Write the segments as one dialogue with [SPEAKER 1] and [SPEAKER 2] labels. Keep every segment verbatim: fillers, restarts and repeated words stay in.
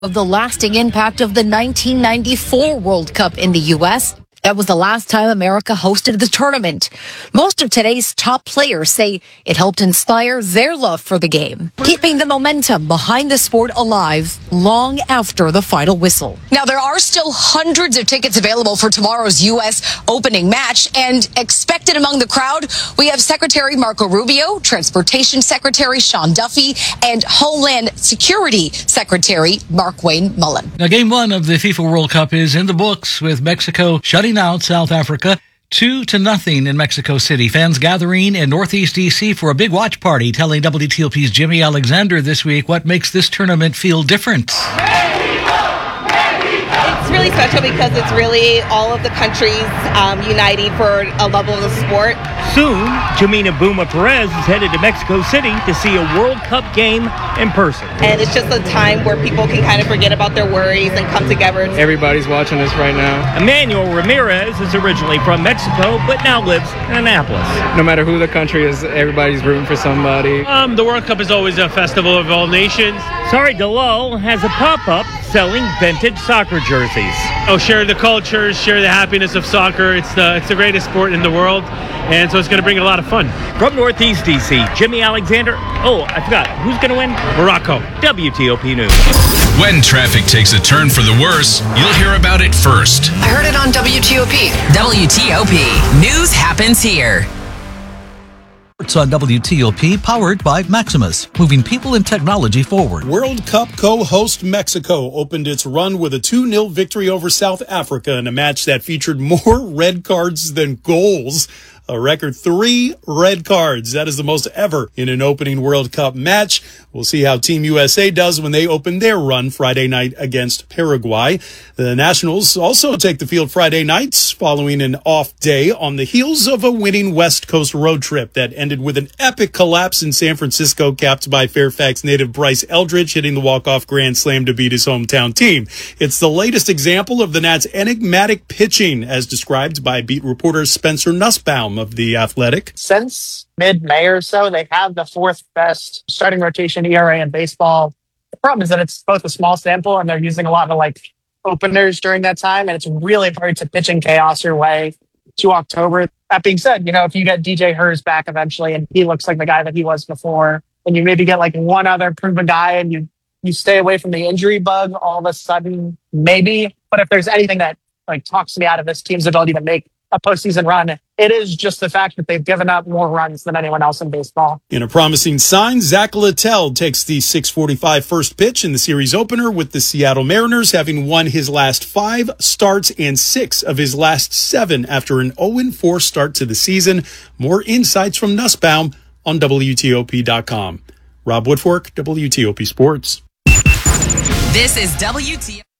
[SPEAKER 1] of the lasting impact of the nineteen ninety-four World Cup in the U S. That was the last time America hosted the tournament. Most of today's top players say it helped inspire their love for the game, keeping the momentum behind the sport alive long after the final whistle.
[SPEAKER 2] Now, there are still hundreds of tickets available for tomorrow's U S opening match, and expected among the crowd, we have Secretary Marco Rubio, Transportation Secretary Sean Duffy, and Homeland Security Secretary Markwayne Mullin.
[SPEAKER 3] Now, game one of the FIFA World Cup is in the books, with Mexico shutting out South Africa two to nothing in Mexico City. Fans gathering in Northeast D C for a big watch party, telling W T O P's Jimmy Alexander this week what makes this tournament feel different.
[SPEAKER 4] It's really special because it's really all of the countries um, uniting for a level of the sport.
[SPEAKER 5] Soon, Jimena Buma Perez is headed to Mexico City to see a World Cup game in person.
[SPEAKER 4] And it's just a time where people can kind of forget about their worries and come together.
[SPEAKER 6] Everybody's watching us right now.
[SPEAKER 5] Emmanuel Ramirez is originally from Mexico, but now lives in Annapolis.
[SPEAKER 6] No matter who the country is, everybody's rooting for somebody.
[SPEAKER 7] Um, the World Cup is always a festival of all nations.
[SPEAKER 5] Sari Dalal has a pop-up selling vintage soccer jerseys.
[SPEAKER 7] Oh, share the culture, share the happiness of soccer. It's the it's the greatest sport in the world, and so it's going to bring a lot of fun.
[SPEAKER 5] From Northeast D C, Jimmy Alexander. Oh, I forgot. Who's going to win?
[SPEAKER 7] Morocco.
[SPEAKER 5] W T O P News.
[SPEAKER 8] When traffic takes a turn for the worse, you'll hear about it first.
[SPEAKER 2] I heard it on W T O P.
[SPEAKER 9] W T O P. News happens here.
[SPEAKER 10] It's on W T O P, powered by Maximus, moving people and technology forward.
[SPEAKER 11] World Cup co-host Mexico opened its run with a two nil victory over South Africa in a match that featured more red cards than goals. A record three red cards. That is the most ever in an opening World Cup match. We'll see how Team U S A does when they open their run Friday night against Paraguay. The Nationals also take the field Friday nights following an off day on the heels of a winning West Coast road trip that ended with an epic collapse in San Francisco, capped by Fairfax native Bryce Eldridge hitting the walk-off grand slam to beat his hometown team. It's the latest example of the Nats' enigmatic pitching, as described by beat reporter Spencer Nussbaum of The Athletic.
[SPEAKER 12] Since mid-May or so, they have the fourth best starting rotation E R A in baseball. The problem is that it's both a small sample and they're using a lot of like openers during that time, and it's really hard to pitch in chaos your way to October. That being said, you know, if you get D J Hurst back eventually and he looks like the guy that he was before, and you maybe get like one other proven guy and you you stay away from the injury bug, all of a sudden, maybe. But if there's anything that like talks me out of this team's ability to make a postseason run, it is just the fact that they've given up more runs than anyone else in baseball.
[SPEAKER 11] In a promising sign, Zach Littell takes the six forty-five first pitch in the series opener, with the Seattle Mariners having won his last five starts and six of his last seven after an oh and four start to the season. More insights from Nussbaum on W T O P dot com. Rob Woodfork, W T O P Sports.
[SPEAKER 9] This is W T O P.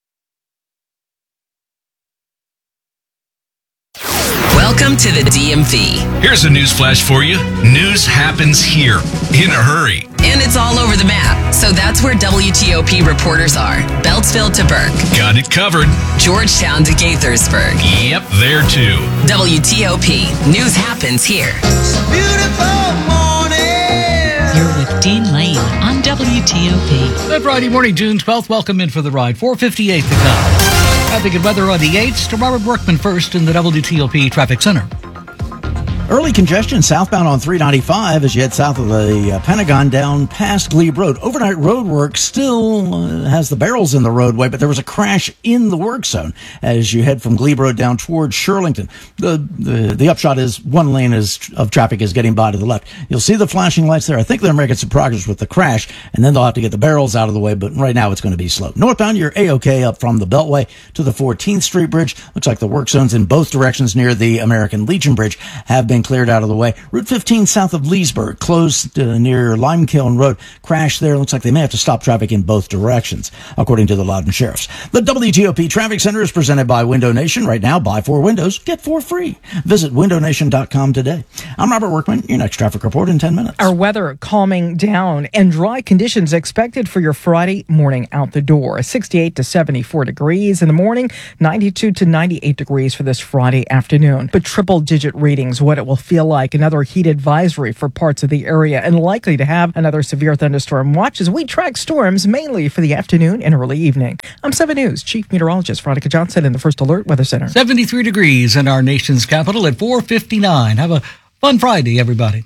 [SPEAKER 9] Welcome to the D M V.
[SPEAKER 8] Here's a news flash for you. News happens here in a hurry.
[SPEAKER 9] And it's all over the map. So that's where W T O P reporters are. Beltsville to Burke.
[SPEAKER 8] Got it covered.
[SPEAKER 9] Georgetown to Gaithersburg.
[SPEAKER 8] Yep, there too.
[SPEAKER 9] W T O P. News happens here.
[SPEAKER 13] It's a beautiful morning.
[SPEAKER 14] You're with Dean Lane on W T O P.
[SPEAKER 3] Good Friday morning, June twelfth. Welcome in for the ride. four fifty-eight to come. Traffic and weather on the eights to Robert Workman first in the W T O P Traffic Center.
[SPEAKER 10] Early congestion southbound on three ninety-five as you head south of the uh, Pentagon down past Glebe Road. Overnight road work still uh, has the barrels in the roadway, but there was a crash in the work zone as you head from Glebe Road down towards Shirlington. The the, the upshot is one lane is of traffic is getting by to the left. You'll see the flashing lights there. I think they're making some progress with the crash, and then they'll have to get the barrels out of the way, but right now it's going to be slow. Northbound, you're A-OK up from the Beltway to the fourteenth Street Bridge. Looks like the work zones in both directions near the American Legion Bridge have been cleared out of the way. Route fifteen south of Leesburg, closed uh, near Limekiln Road. Crash there. Looks like they may have to stop traffic in both directions, according to the Loudoun Sheriffs. The W T O P Traffic Center is presented by Window Nation. Right now, buy four windows, get four free. Visit window nation dot com today. I'm Robert Workman. Your next traffic report in ten minutes.
[SPEAKER 15] Our weather calming down and dry conditions expected for your Friday morning out the door. sixty-eight to seventy-four degrees in the morning, ninety-two to ninety-eight degrees for this Friday afternoon. But triple digit readings, what it will will feel like another heat advisory for parts of the area and likely to have another severe thunderstorm watch as we track storms mainly for the afternoon and early evening. I'm seven News Chief Meteorologist Veronica Johnson in the First Alert Weather Center.
[SPEAKER 3] seventy-three degrees in our nation's capital at four fifty-nine. Have a fun Friday, everybody.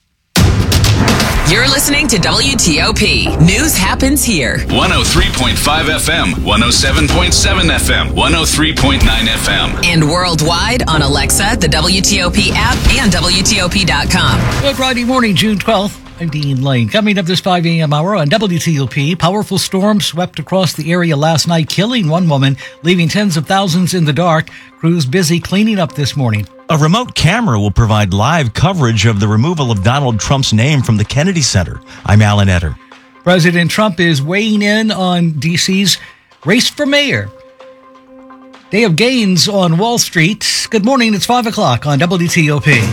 [SPEAKER 9] You're listening to W T O P. News happens here.
[SPEAKER 8] one oh three point five F M, one oh seven point seven F M, one oh three point nine F M.
[SPEAKER 9] And worldwide on Alexa, the W T O P app, and W T O P dot com.
[SPEAKER 3] Good Friday morning, June twelfth. I'm Dean Lane. Coming up this five a.m. hour on W T O P, powerful storm swept across the area last night, killing one woman, leaving tens of thousands in the dark. Crews busy cleaning up this morning.
[SPEAKER 16] A remote camera will provide live coverage of the removal of Donald Trump's name from the Kennedy Center. I'm Alan Etter.
[SPEAKER 3] President Trump is weighing in on D C's race for mayor. Day of gains on Wall Street. Good morning. It's five o'clock on W T O P.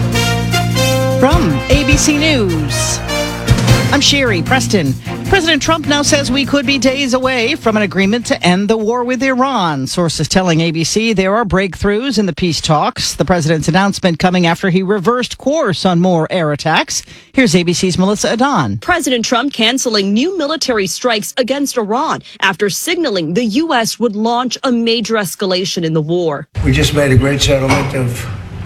[SPEAKER 17] From A B C News, I'm Sherry Preston. President Trump now says we could be days away from an agreement to end the war with Iran. Sources telling A B C there are breakthroughs in the peace talks. The president's announcement coming after he reversed course on more air attacks. Here's A B C's Melissa Adon.
[SPEAKER 18] President Trump canceling new military strikes against Iran after signaling the U S would launch a major escalation in the war.
[SPEAKER 19] We just made a great settlement of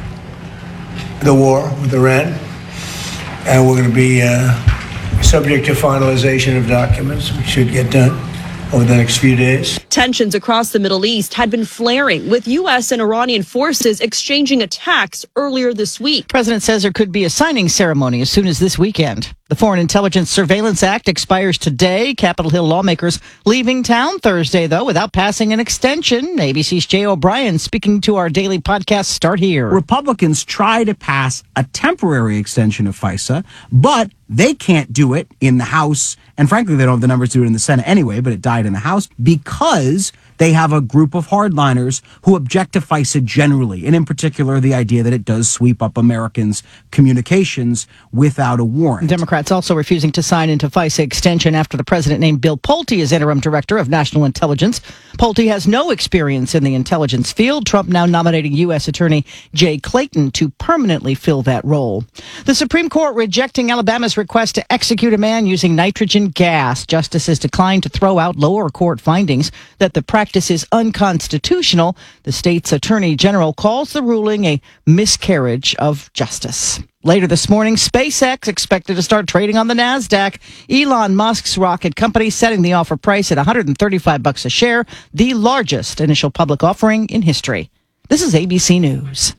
[SPEAKER 19] the war with Iran, and we're going to be uh, subject to finalization of documents, which should get done over the next few days.
[SPEAKER 18] Tensions across the Middle East had been flaring, with U S and Iranian forces exchanging attacks earlier this week.
[SPEAKER 17] President says there could be a signing ceremony as soon as this weekend. The Foreign Intelligence Surveillance Act expires today. Capitol Hill lawmakers leaving town Thursday, though, without passing an extension. A B C's Jay O'Brien speaking to our daily podcast Start Here.
[SPEAKER 20] Republicans try to pass a temporary extension of FISA, but they can't do it in the House. And frankly, they don't have the numbers to do it in the Senate anyway, but it died in the House because they have a group of hardliners who object to FISA generally, and in particular, the idea that it does sweep up Americans' communications without a warrant.
[SPEAKER 17] Democrats also refusing to sign into FISA extension after the president named Bill Pulte as interim director of national intelligence. Pulte has no experience in the intelligence field. Trump now nominating U S Attorney Jay Clayton to permanently fill that role. The Supreme Court rejecting Alabama's request to execute a man using nitrogen gas. Justices declined to throw out lower court findings that the practice is unconstitutional. The state's attorney general calls the ruling a miscarriage of justice. Later this morning, SpaceX expected to start trading on the NASDAQ. Elon Musk's rocket company setting the offer price at one hundred thirty-five bucks a share, the largest initial public offering in history. This is A B C News.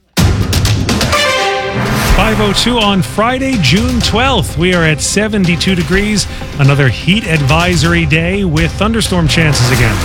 [SPEAKER 21] five oh two on Friday, June twelfth. We are at seventy-two degrees. Another heat advisory day with thunderstorm chances again.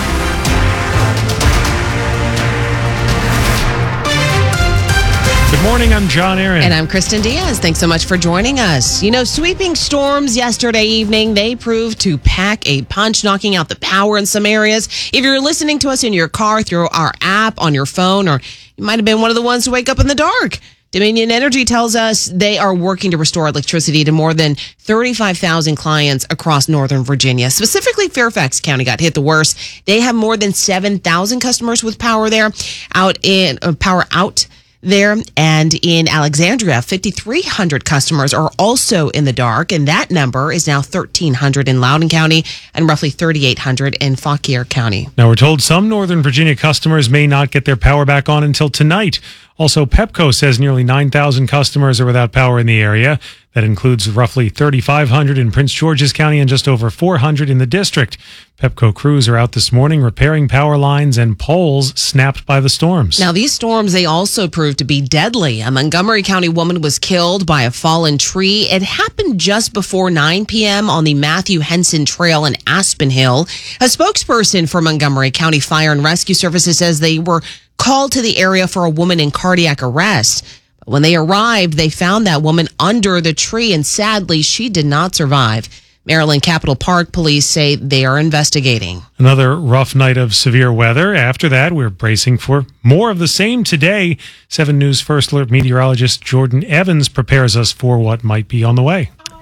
[SPEAKER 21] Good morning, I'm John Aaron.
[SPEAKER 22] And I'm Kristen Diaz. Thanks so much for joining us. You know, sweeping storms yesterday evening, they proved to pack a punch, knocking out the power in some areas. If you're listening to us in your car through our app on your phone, or you might have been one of the ones who wake up in the dark, Dominion Energy tells us they are working to restore electricity to more than thirty-five thousand clients across Northern Virginia. Specifically, Fairfax County got hit the worst. They have more than seven thousand customers with power there, out in uh, power out there. And in Alexandria, fifty-three hundred customers are also in the dark, and that number is now thirteen hundred in Loudoun County and roughly thirty-eight hundred in Fauquier County.
[SPEAKER 21] Now, we're told some Northern Virginia customers may not get their power back on until tonight. Also, Pepco says nearly nine thousand customers are without power in the area. That includes roughly thirty-five hundred in Prince George's County and just over four hundred in the district. Pepco crews are out this morning repairing power lines and poles snapped by the storms.
[SPEAKER 22] Now, these storms, they also proved to be deadly. A Montgomery County woman was killed by a fallen tree. It happened just before nine p.m. on the Matthew Henson Trail in Aspen Hill. A spokesperson for Montgomery County Fire and Rescue Services says they were called to the area for a woman in cardiac arrest. But when they arrived, they found that woman under the tree, and sadly, she did not survive. Maryland Capitol Park police say they are investigating.
[SPEAKER 21] Another rough night of severe weather. After that, we're bracing for more of the same today. seven News First Alert meteorologist Jordan Evans prepares us for what might be on the way.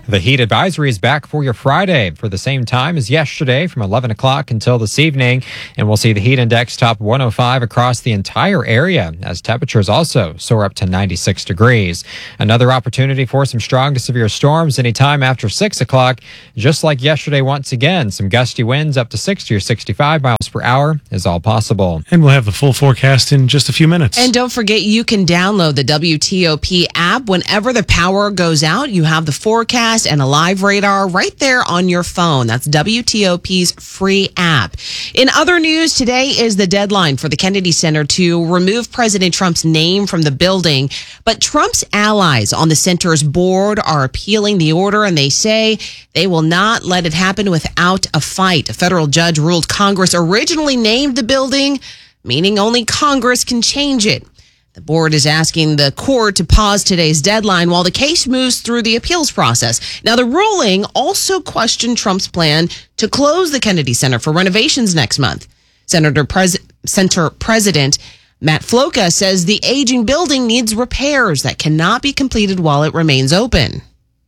[SPEAKER 1] The heat advisory is back for your Friday for the same time as yesterday from eleven o'clock until this evening. And we'll see the heat index top one oh five across the entire area as temperatures also soar up to ninety-six degrees. Another opportunity for some strong to severe storms anytime after six o'clock. Just like yesterday, once again, some gusty winds up to sixty or sixty-five miles per hour is all possible.
[SPEAKER 21] And we'll have the full forecast in just a few minutes.
[SPEAKER 22] And don't forget, you can download the W T O P app. Whenever the power goes out, you have the forecast and a live radar right there on your phone. That's W T O P's free app. In other news, today is the deadline for the Kennedy Center to remove President Trump's name from the building. But Trump's allies on the center's board are appealing the order, and they say they will not let it happen without a fight. A federal judge ruled Congress originally named the building, meaning only Congress can change it. The board is asking the court to pause today's deadline while the case moves through the appeals process. Now, the ruling also questioned Trump's plan to close the Kennedy Center for renovations next month. Senator Pres- Center President Matt Floca says the aging building needs repairs that cannot be completed while it remains open.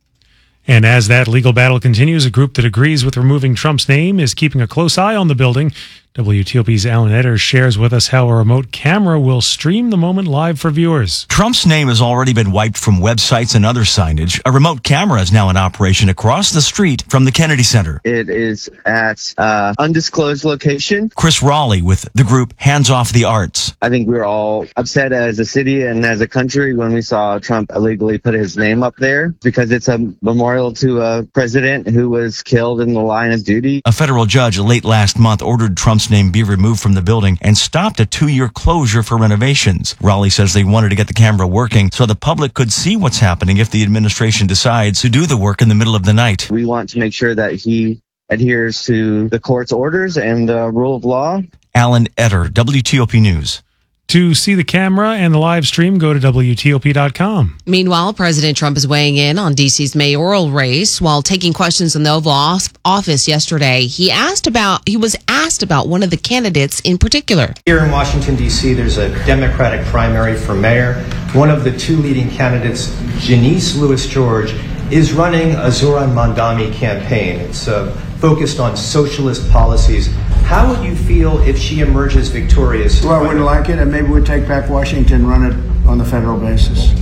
[SPEAKER 21] And as that legal battle continues, a group that agrees with removing Trump's name is keeping a close eye on the building. W T O P's Alan Etter shares with us how a remote camera will stream the moment live for viewers.
[SPEAKER 16] Trump's name has already been wiped from websites and other signage. A remote camera is now in operation across the street from the Kennedy Center.
[SPEAKER 4] It is at uh, undisclosed location.
[SPEAKER 16] Chris Raleigh with the group Hands Off the Arts.
[SPEAKER 4] I think we were all upset as a city and as a country when we saw Trump illegally put his name up there because it's a memorial to a president who was killed in the line of duty.
[SPEAKER 16] A federal judge late last month ordered Trump's name be removed from the building and stopped a two-year closure for renovations. Raleigh says they wanted to get the camera working so the public could see what's happening if the administration decides to do the work in the middle of the night.
[SPEAKER 4] We want to make sure that he adheres to the court's orders and the rule of law.
[SPEAKER 16] Alan Etter, W T O P News.
[SPEAKER 21] To see the camera and the live stream, go to W T O P dot com.
[SPEAKER 22] Meanwhile, President Trump is weighing in on D C's mayoral race while taking questions in the Oval Office yesterday. He asked about he was asked about one of the candidates in particular.
[SPEAKER 23] Here in Washington, D C, there's a Democratic primary for mayor. One of the two leading candidates, Janice Lewis George, is running a Zoran Mandami campaign. It's uh, focused on socialist policies. How would you feel if she emerges victorious?
[SPEAKER 19] Well, I wouldn't like it, and maybe we'd take back Washington and run it on the federal basis.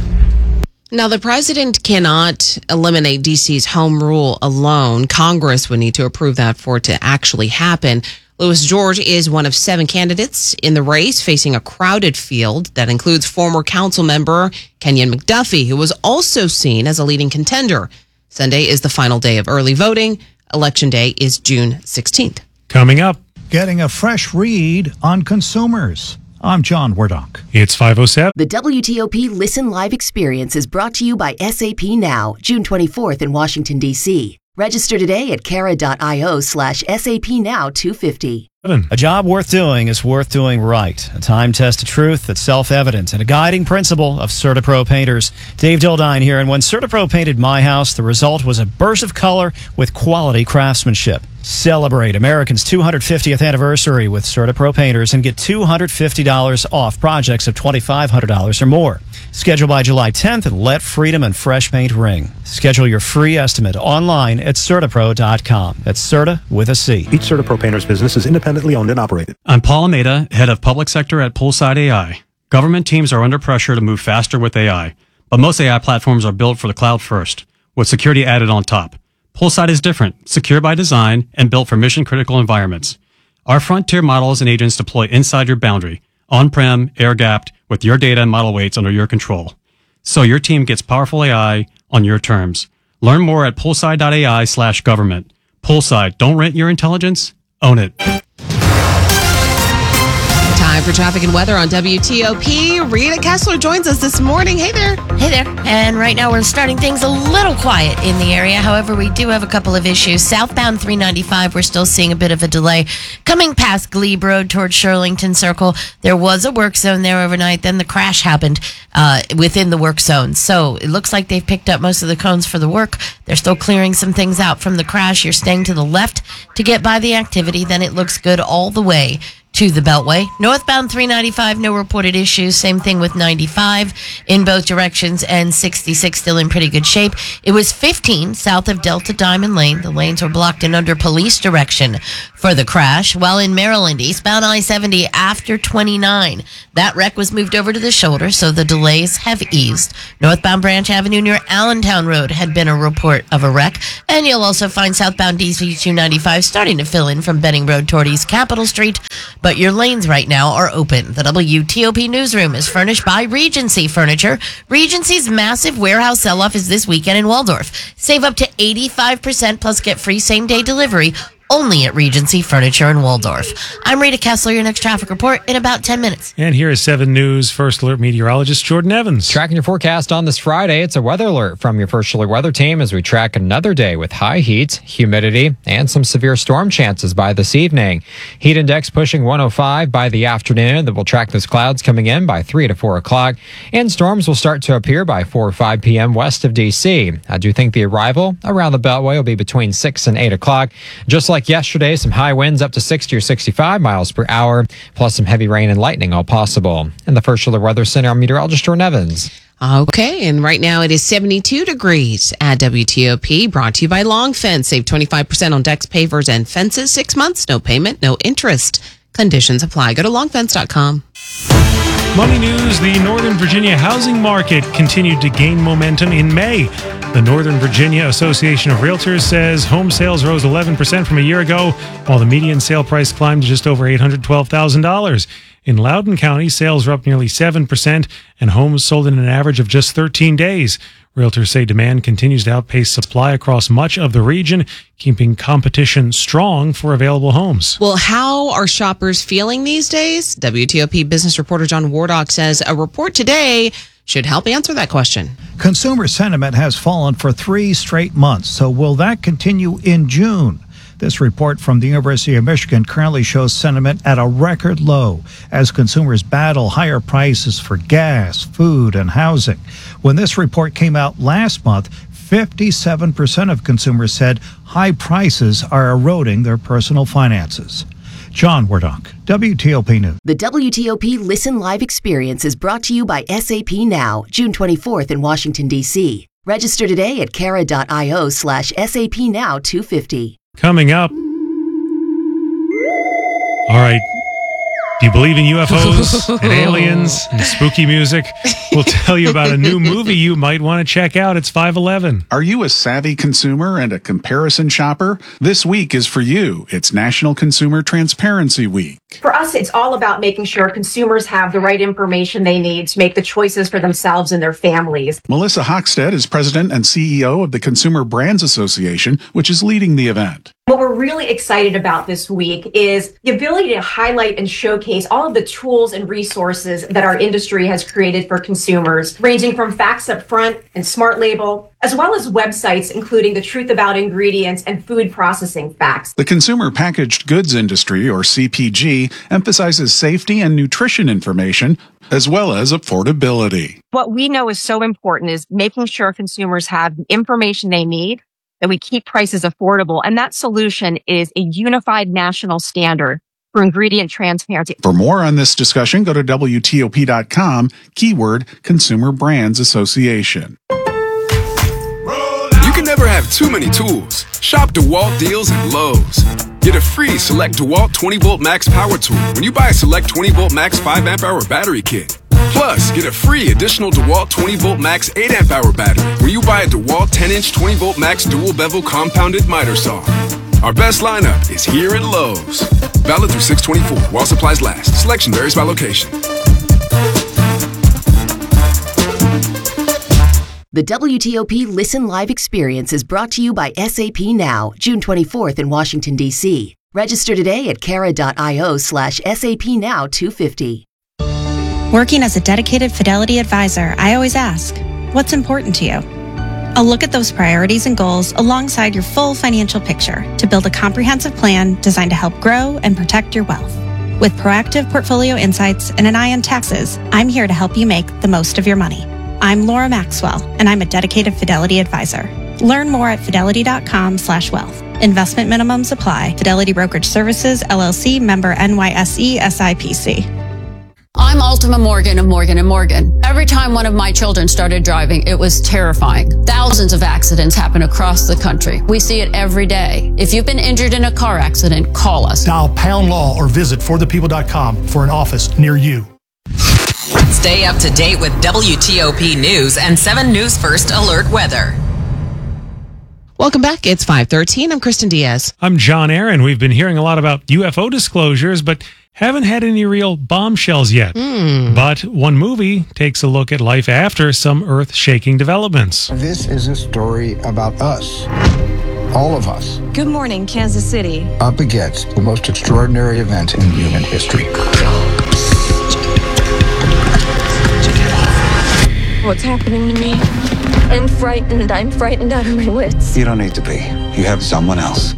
[SPEAKER 22] Now, the president cannot eliminate D C's home rule alone. Congress would need to approve that for it to actually happen. Lewis George is one of seven candidates in the race, facing a crowded field that includes former council member Kenyon McDuffie, who was also seen as a leading contender. Sunday is the final day of early voting. Election day is June sixteenth.
[SPEAKER 21] Coming up.
[SPEAKER 24] Getting a fresh read on consumers. I'm John Wardock.
[SPEAKER 21] It's five oh seven.
[SPEAKER 25] The W T O P Listen Live experience is brought to you by S A P Now, June twenty-fourth in Washington, D C. Register today at cara.io slash SAP Now 250.
[SPEAKER 26] A job worth doing is worth doing right. A time-tested truth that's self-evident and a guiding principle of CertaPro painters. Dave Dildine here, and when CertaPro painted my house, the result was a burst of color with quality craftsmanship. Celebrate American's two hundred fiftieth anniversary with CertaPro painters and get two hundred fifty dollars off projects of twenty-five hundred dollars or more. Schedule by July tenth and let freedom and fresh paint ring. Schedule your free estimate online at CertaPro dot com. That's Certa with a C.
[SPEAKER 27] Each CertaPro painter's business is independently owned and operated.
[SPEAKER 28] I'm Paul Almeida, head of public sector at Poolside A I. Government teams are under pressure to move faster with A I, but most A I platforms are built for the cloud first, with security added on top. Poolside is different, secure by design, and built for mission-critical environments. Our frontier models and agents deploy inside your boundary, on-prem, air-gapped, with your data and model weights under your control. So your team gets powerful A I on your terms. Learn more at poolside.ai slash government. Poolside, don't rent your intelligence, own it.
[SPEAKER 22] Time for traffic and weather on W T O P. Rita Kessler joins us this morning. Hey there.
[SPEAKER 29] Hey there. And right now we're starting things a little quiet in the area. However, we do have a couple of issues. Southbound three ninety-five, we're still seeing a bit of a delay. Coming past Glebe Road towards Shirlington Circle, there was a work zone there overnight. Then the crash happened uh, within the work zone. So it looks like they've picked up most of the cones for the work. They're still clearing some things out from the crash. You're staying to the left to get by the activity. Then it looks good all the way to the Beltway. Northbound three ninety-five, no reported issues. Same thing with ninety-five in both directions, and sixty-six still in pretty good shape. It was fifteen south of Delta Diamond Lane. The lanes were blocked and under police direction for the crash. While in Maryland, eastbound I seventy after twenty-nine, that wreck was moved over to the shoulder, so the delays have eased. Northbound Branch Avenue near Allentown Road had been a report of a wreck, and you'll also find southbound D C two ninety-five starting to fill in from Benning Road toward East Capitol Street, but your lanes right now are open. The W T O P newsroom is furnished by Regency Furniture. Regency's massive warehouse sell-off is this weekend in Waldorf. Save up to eighty-five percent plus get free same-day delivery only at Regency Furniture in Waldorf. I'm Rita Kessler, your next traffic report in about ten minutes.
[SPEAKER 21] And here is seven News First Alert meteorologist Jordan Evans.
[SPEAKER 1] Tracking your forecast on this Friday, it's a weather alert from your First Alert weather team as we track another day with high heat, humidity, and some severe storm chances by this evening. Heat index pushing one oh five by the afternoon. That will track those clouds coming in by three to four o'clock, and storms will start to appear by four or five p.m. west of D C. I do think the arrival around the Beltway will be between six and eight o'clock. Just like yesterday, some high winds up to sixty or sixty-five miles per hour, plus some heavy rain and lightning all possible. In the First Alert Weather Center, I'm meteorologist Jordan Evans.
[SPEAKER 22] Okay, and right now it is seventy-two degrees at W T O P, brought to you by Long Fence. Save twenty-five percent on decks, pavers, and fences. Six months, no payment, no interest. Conditions apply. Go to long fence dot com.
[SPEAKER 21] Money news, the Northern Virginia housing market continued to gain momentum in May. The Northern Virginia Association of Realtors says home sales rose eleven percent from a year ago, while the median sale price climbed to just over eight hundred twelve thousand dollars. In Loudoun County, sales were up nearly seven percent, and homes sold in an average of just thirteen days. Realtors say demand continues to outpace supply across much of the region, keeping competition strong for available homes.
[SPEAKER 22] Well, how are shoppers feeling these days? W T O P business reporter John Wardock says a report today should help answer that question.
[SPEAKER 24] Consumer sentiment has fallen for three straight months, so will that continue in June? This report from the University of Michigan currently shows sentiment at a record low as consumers battle higher prices for gas, food, and housing. When this report came out last month, fifty-seven percent of consumers said high prices are eroding their personal finances. John Wardock, W T O P News.
[SPEAKER 25] The W T O P Listen Live experience is brought to you by S A P Now, June twenty-fourth in Washington, D C. Register today at cara.io slash SAP Now 250.
[SPEAKER 21] Coming up. All right. Do you believe in U F Os and aliens and spooky music? We'll tell you about a new movie you might want to check out. It's five eleven.
[SPEAKER 2] Are you a savvy consumer and a comparison shopper? This week is for you. It's National Consumer Transparency Week.
[SPEAKER 5] For us, it's all about making sure consumers have the right information they need to make the choices for themselves and their families.
[SPEAKER 2] Melissa Hochstead is president and C E O of the Consumer Brands Association, which is leading the event.
[SPEAKER 5] What we're really excited about this week is the ability to highlight and showcase all of the tools and resources that our industry has created for consumers, ranging from facts up front and smart label, as well as websites including the truth about ingredients and food processing facts.
[SPEAKER 2] The consumer packaged goods industry, or C P G, emphasizes safety and nutrition information, as well as affordability.
[SPEAKER 5] What we know is so important is making sure consumers have the information they need, that we keep prices affordable. And that solution is a unified national standard for ingredient transparency.
[SPEAKER 2] For more on this discussion, go to W T O P dot com, keyword Consumer Brands Association.
[SPEAKER 6] You can never have too many tools. Shop DeWalt deals at Lowe's. Get a free Select DeWalt twenty volt Max Power Tool when you buy a Select twenty volt Max five amp hour battery kit. Plus, get a free additional DeWalt twenty volt Max eight amp hour battery when you buy a DeWalt ten inch twenty volt Max dual bevel compounded miter saw. Our best lineup is here at Lowe's. Valid through six twenty-four while supplies last. Selection varies by location.
[SPEAKER 25] The W T O P Listen Live experience is brought to you by S A P Now, June twenty-fourth in Washington, D C. Register today at cara.io slash SAP Now 250.
[SPEAKER 7] Working as a dedicated Fidelity advisor, I always ask, what's important to you? I'll look at those priorities and goals alongside your full financial picture to build a comprehensive plan designed to help grow and protect your wealth. With proactive portfolio insights and an eye on taxes, I'm here to help you make the most of your money. I'm Laura Maxwell, and I'm a dedicated Fidelity advisor. Learn more at fidelity.com slash wealth. Investment minimums apply. Fidelity Brokerage Services, L L C, member N Y S E S I P C.
[SPEAKER 3] I'm Ultima Morgan of Morgan and Morgan. Every time one of my children started driving, it was terrifying. Thousands of accidents happen across the country. We see it every day. If you've been injured in a car accident, call us.
[SPEAKER 8] Dial pound law or visit for the people dot com for an office near you.
[SPEAKER 9] Stay up to date with W T O P News and seven News First Alert Weather.
[SPEAKER 22] Welcome back. It's five thirteen. I'm Kristen Diaz.
[SPEAKER 21] I'm John Aaron. We've been hearing a lot about U F O disclosures, but haven't had any real bombshells yet.
[SPEAKER 22] Mm.
[SPEAKER 21] But one movie takes a look at life after some earth-shaking developments.
[SPEAKER 10] This is a story about us. All of us.
[SPEAKER 11] Good morning, Kansas City.
[SPEAKER 10] Up against the most extraordinary event in human history.
[SPEAKER 11] What's happening to me? I'm frightened. I'm frightened out of my wits.
[SPEAKER 10] You don't need to be. You have someone else.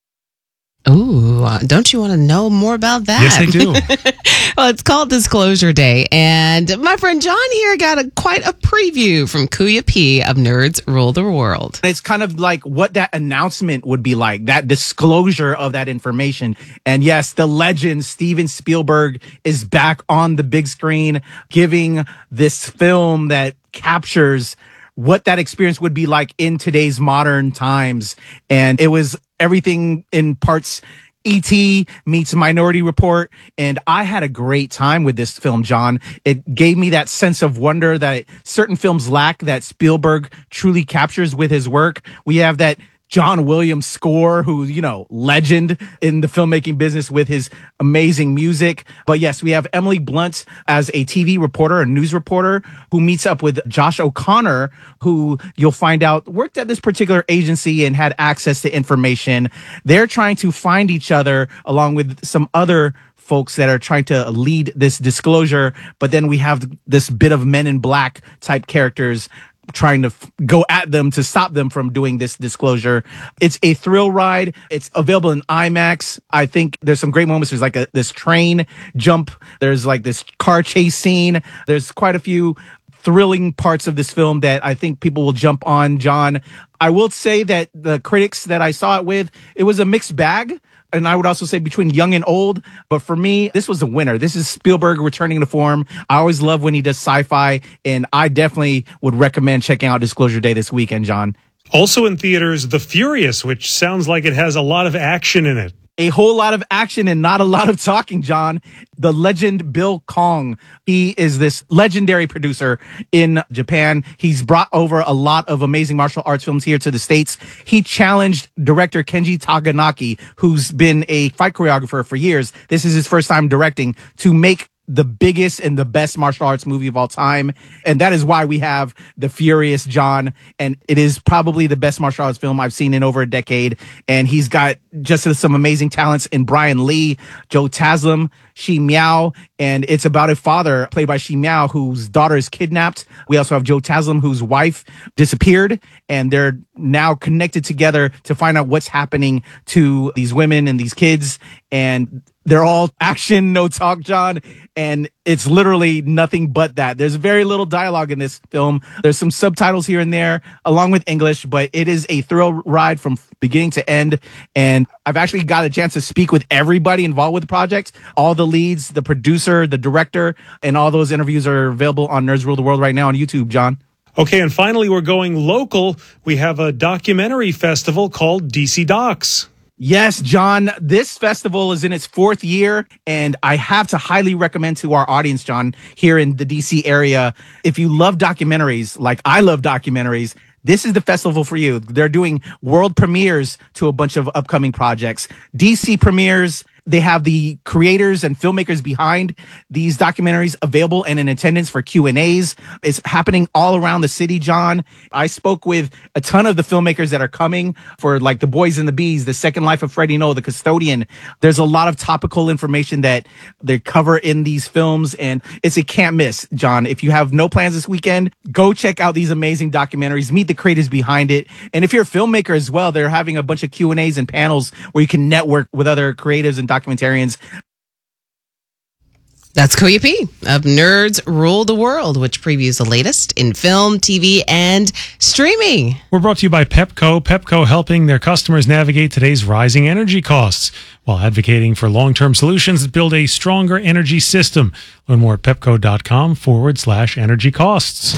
[SPEAKER 22] Ooh, uh, don't you want to know more about that?
[SPEAKER 21] Yes, I do.
[SPEAKER 22] Well, it's called Disclosure Day, and my friend John here got a, quite a preview from Kuya P of Nerds Rule the World.
[SPEAKER 20] It's kind of like what that announcement would be like, that disclosure of that information. And yes, the legend Steven Spielberg is back on the big screen, giving this film that captures what that experience would be like in today's modern times. And it was everything in parts E T meets Minority Report. And I had a great time with this film, John. It gave me that sense of wonder that certain films lack, that Spielberg truly captures with his work. We have that John Williams score, who, you know, legend in the filmmaking business with his amazing music. But yes, we have Emily Blunt as a T V reporter, a news reporter, who meets up with Josh O'Connor, who you'll find out worked at this particular agency and had access to information. They're trying to find each other along with some other folks that are trying to lead this disclosure. But then we have this bit of Men in Black type characters trying to f- go at them to stop them from doing this disclosure. It's a thrill ride. It's available in IMAX. I think there's some great moments. There's like a, this train jump. There's like this car chase scene. There's quite a few thrilling parts of this film that I think people will jump on, John. I will say that the critics that I saw it with, it was a mixed bag. And I would also say between young and old. But for me, this was a winner. This is Spielberg returning to form. I always love when he does sci-fi. And I definitely would recommend checking out Disclosure Day this weekend, John.
[SPEAKER 21] Also in theaters, The Furious, which sounds like it has a lot of action in it.
[SPEAKER 20] A whole lot of action and not a lot of talking, John. The legend Bill Kong. He is this legendary producer in Japan. He's brought over a lot of amazing martial arts films here to the States. He challenged director Kenji Taganaki, who's been a fight choreographer for years. This is his first time directing, to make the biggest and the best martial arts movie of all time. And that is why we have The Furious, John. And it is probably the best martial arts film I've seen in over a decade. And he's got just some amazing talents in Brian Lee, Joe Taslim, Shi Miao. And it's about a father played by Shi Miao whose daughter is kidnapped. We also have Joe Taslim, whose wife disappeared. And they're now connected together to find out what's happening to these women and these kids. And they're all action, no talk, John. And it's literally nothing but that. There's very little dialogue in this film. There's some subtitles here and there along with English, but it is a thrill ride from beginning to end. And I've actually got a chance to speak with everybody involved with the project, all the leads, the producer, the director, and all those interviews are available on Nerds Rule the World right now on YouTube, John.
[SPEAKER 21] Okay, and finally, we're going local. We have a documentary festival called D C Docs.
[SPEAKER 20] Yes, John, this festival is in its fourth year, and I have to highly recommend to our audience, John, here in the D C area, if you love documentaries, like I love documentaries, this is the festival for you. They're doing world premieres to a bunch of upcoming projects. D C premieres. They have the creators and filmmakers behind these documentaries available and in attendance for Q and A's. It's happening all around the city, John. I spoke with a ton of the filmmakers that are coming for like The Boys and the Bees, The Second Life of Freddie Noah, The Custodian. There's a lot of topical information that they cover in these films, and it's a can't miss, John. If you have no plans this weekend, go check out these amazing documentaries, meet the creators behind it. And if you're a filmmaker as well, they're having a bunch of Q and A's and panels where you can network with other creatives and documentarians.
[SPEAKER 22] That's Koya P. of Nerds Rule the World, which previews the latest in film, T V, and streaming.
[SPEAKER 21] We're brought to you by Pepco. Pepco helping their customers navigate today's rising energy costs while advocating for long-term solutions that build a stronger energy system. Learn more at pepco.com forward slash energy costs.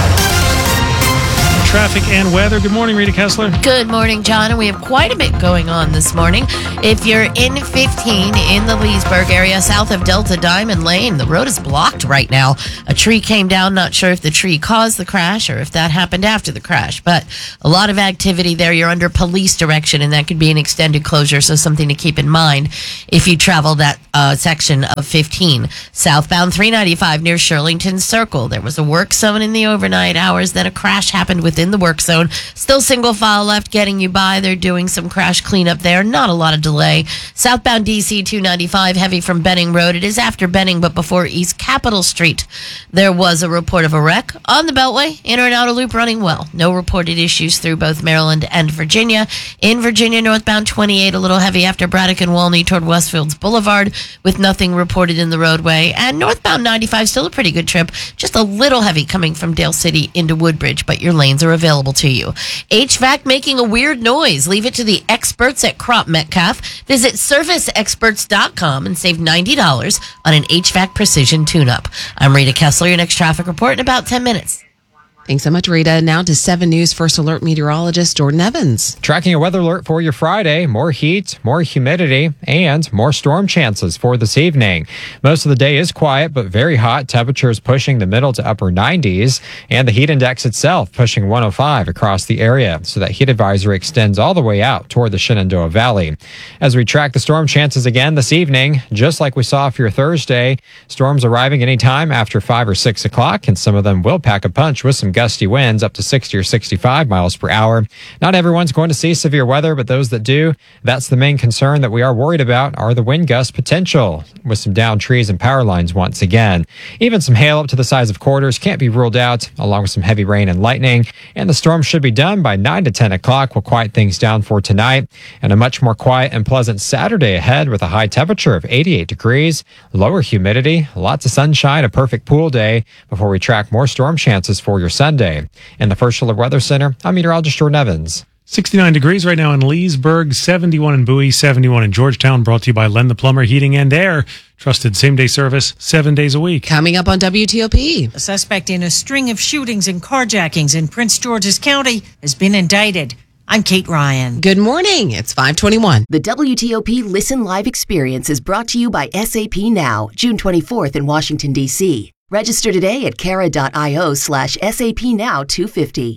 [SPEAKER 21] Traffic and weather. Good morning, Rita Kessler.
[SPEAKER 29] Good morning, John. And we have quite a bit going on this morning. If you're in fifteen in the Leesburg area, south of Delta Diamond Lane, the road is blocked right now. A tree came down. Not sure if the tree caused the crash or if that happened after the crash, but a lot of activity there. You're under police direction, and that could be an extended closure, so something to keep in mind if you travel that uh, section of fifteen. Southbound three ninety-five near Shirlington Circle. There was a work zone in the overnight hours. Then a crash happened within the work zone. Still single file left getting you by. They're doing some crash cleanup there. Not a lot of delay. Southbound D C two ninety-five heavy from Benning Road. It is after Benning, but before East Capitol Street. There was a report of a wreck on the Beltway. Inner and outer loop running well. No reported issues through both Maryland and Virginia. In Virginia, northbound twenty-eight, a little heavy after Braddock and Walney toward Westfields Boulevard with nothing reported in the roadway. And northbound ninety-five, still a pretty good trip. Just a little heavy coming from Dale City into Woodbridge, but your lanes are available to you. H V A C making a weird noise. Leave it to the experts at Crop Metcalf. Visit service experts dot com and save ninety dollars on an H V A C precision tune-up. I'm Rita Kessler, your next traffic report in about ten minutes.
[SPEAKER 22] Thanks so much, Rita. Now to seven News First Alert meteorologist Jordan Evans.
[SPEAKER 1] Tracking a weather alert for your Friday. More heat, more humidity, and more storm chances for this evening. Most of the day is quiet, but very hot. Temperatures pushing the middle to upper nineties, and the heat index itself pushing one oh five across the area. So that heat advisory extends all the way out toward the Shenandoah Valley. As we track the storm chances again this evening, just like we saw for your Thursday, storms arriving anytime after five or six o'clock, and some of them will pack a punch with some gusty winds up to sixty or sixty-five miles per hour. Not everyone's going to see severe weather, but those that do, that's the main concern that we are worried about are the wind gust potential with some downed trees and power lines once again. Even some hail up to the size of quarters can't be ruled out, along with some heavy rain and lightning. And the storm should be done by nine to ten o'clock. We'll quiet things down for tonight, and a much more quiet and pleasant Saturday ahead with a high temperature of eighty-eight degrees, lower humidity, lots of sunshine, a perfect pool day before we track more storm chances for your Sunday. In the First Alert Weather Center, I'm meteorologist Jordan Evans.
[SPEAKER 21] sixty-nine degrees right now in Leesburg, seventy-one in Bowie, seventy-one in Georgetown, brought to you by Len the Plumber Heating and Air. Trusted same-day service, seven days a week.
[SPEAKER 22] Coming up on W T O P.
[SPEAKER 4] A suspect in a string of shootings and carjackings in Prince George's County has been indicted. I'm Kate Ryan.
[SPEAKER 22] Good morning. It's five twenty-one.
[SPEAKER 25] The W T O P Listen Live experience is brought to you by S A P Now, June twenty-fourth in Washington, D C Register today at cara.io slash SAP Now 250.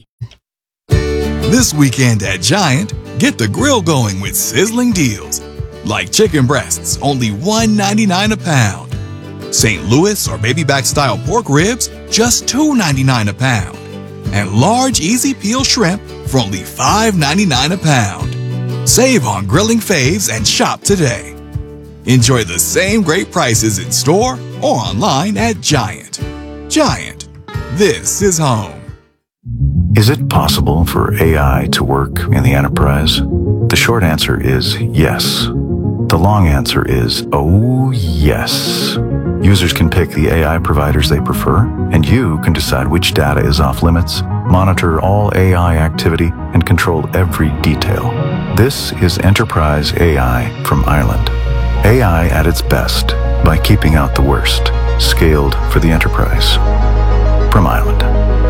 [SPEAKER 12] This weekend at Giant, get the grill going with sizzling deals. Like chicken breasts, only one ninety-nine a pound. Saint Louis or baby back style pork ribs, just two ninety-nine a pound. And large easy peel shrimp for only five ninety-nine a pound. Save on grilling faves and shop today. Enjoy the same great prices in store or online at Giant. Giant, this is home.
[SPEAKER 13] Is it possible for A I to work in the enterprise? The short answer is yes. The long answer is oh yes. Users can pick the A I providers they prefer, and you can decide which data is off limits, monitor all A I activity, and control every detail. This is Enterprise A I from Ireland. A I at its best by keeping out the worst. Scaled for the enterprise. From Ireland.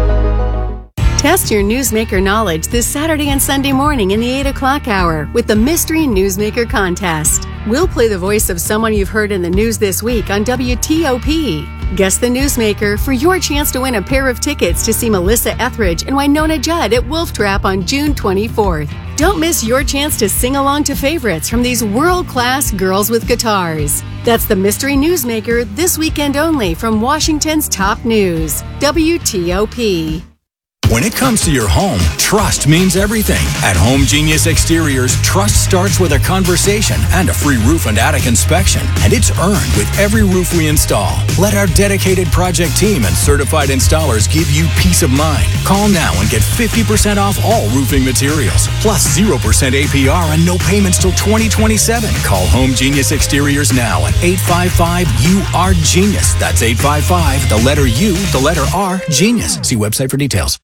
[SPEAKER 14] Test your Newsmaker knowledge this Saturday and Sunday morning in the eight o'clock hour with the Mystery Newsmaker Contest. We'll play the voice of someone you've heard in the news this week on W T O P. Guess the Newsmaker for your chance to win a pair of tickets to see Melissa Etheridge and Winona Judd at Wolf Trap on June twenty-fourth. Don't miss your chance to sing along to favorites from these world-class girls with guitars. That's the Mystery Newsmaker this weekend only from Washington's top news, W T O P.
[SPEAKER 15] When it comes to your home, trust means everything. At Home Genius Exteriors, trust starts with a conversation and a free roof and attic inspection, and it's earned with every roof we install. Let our dedicated project team and certified installers give you peace of mind. Call now and get fifty percent off all roofing materials, plus zero percent A P R and no payments till twenty twenty-seven. Call Home Genius Exteriors now at eight five five U R Genius. That's eight five five, the letter U, the letter R, Genius. See website for details.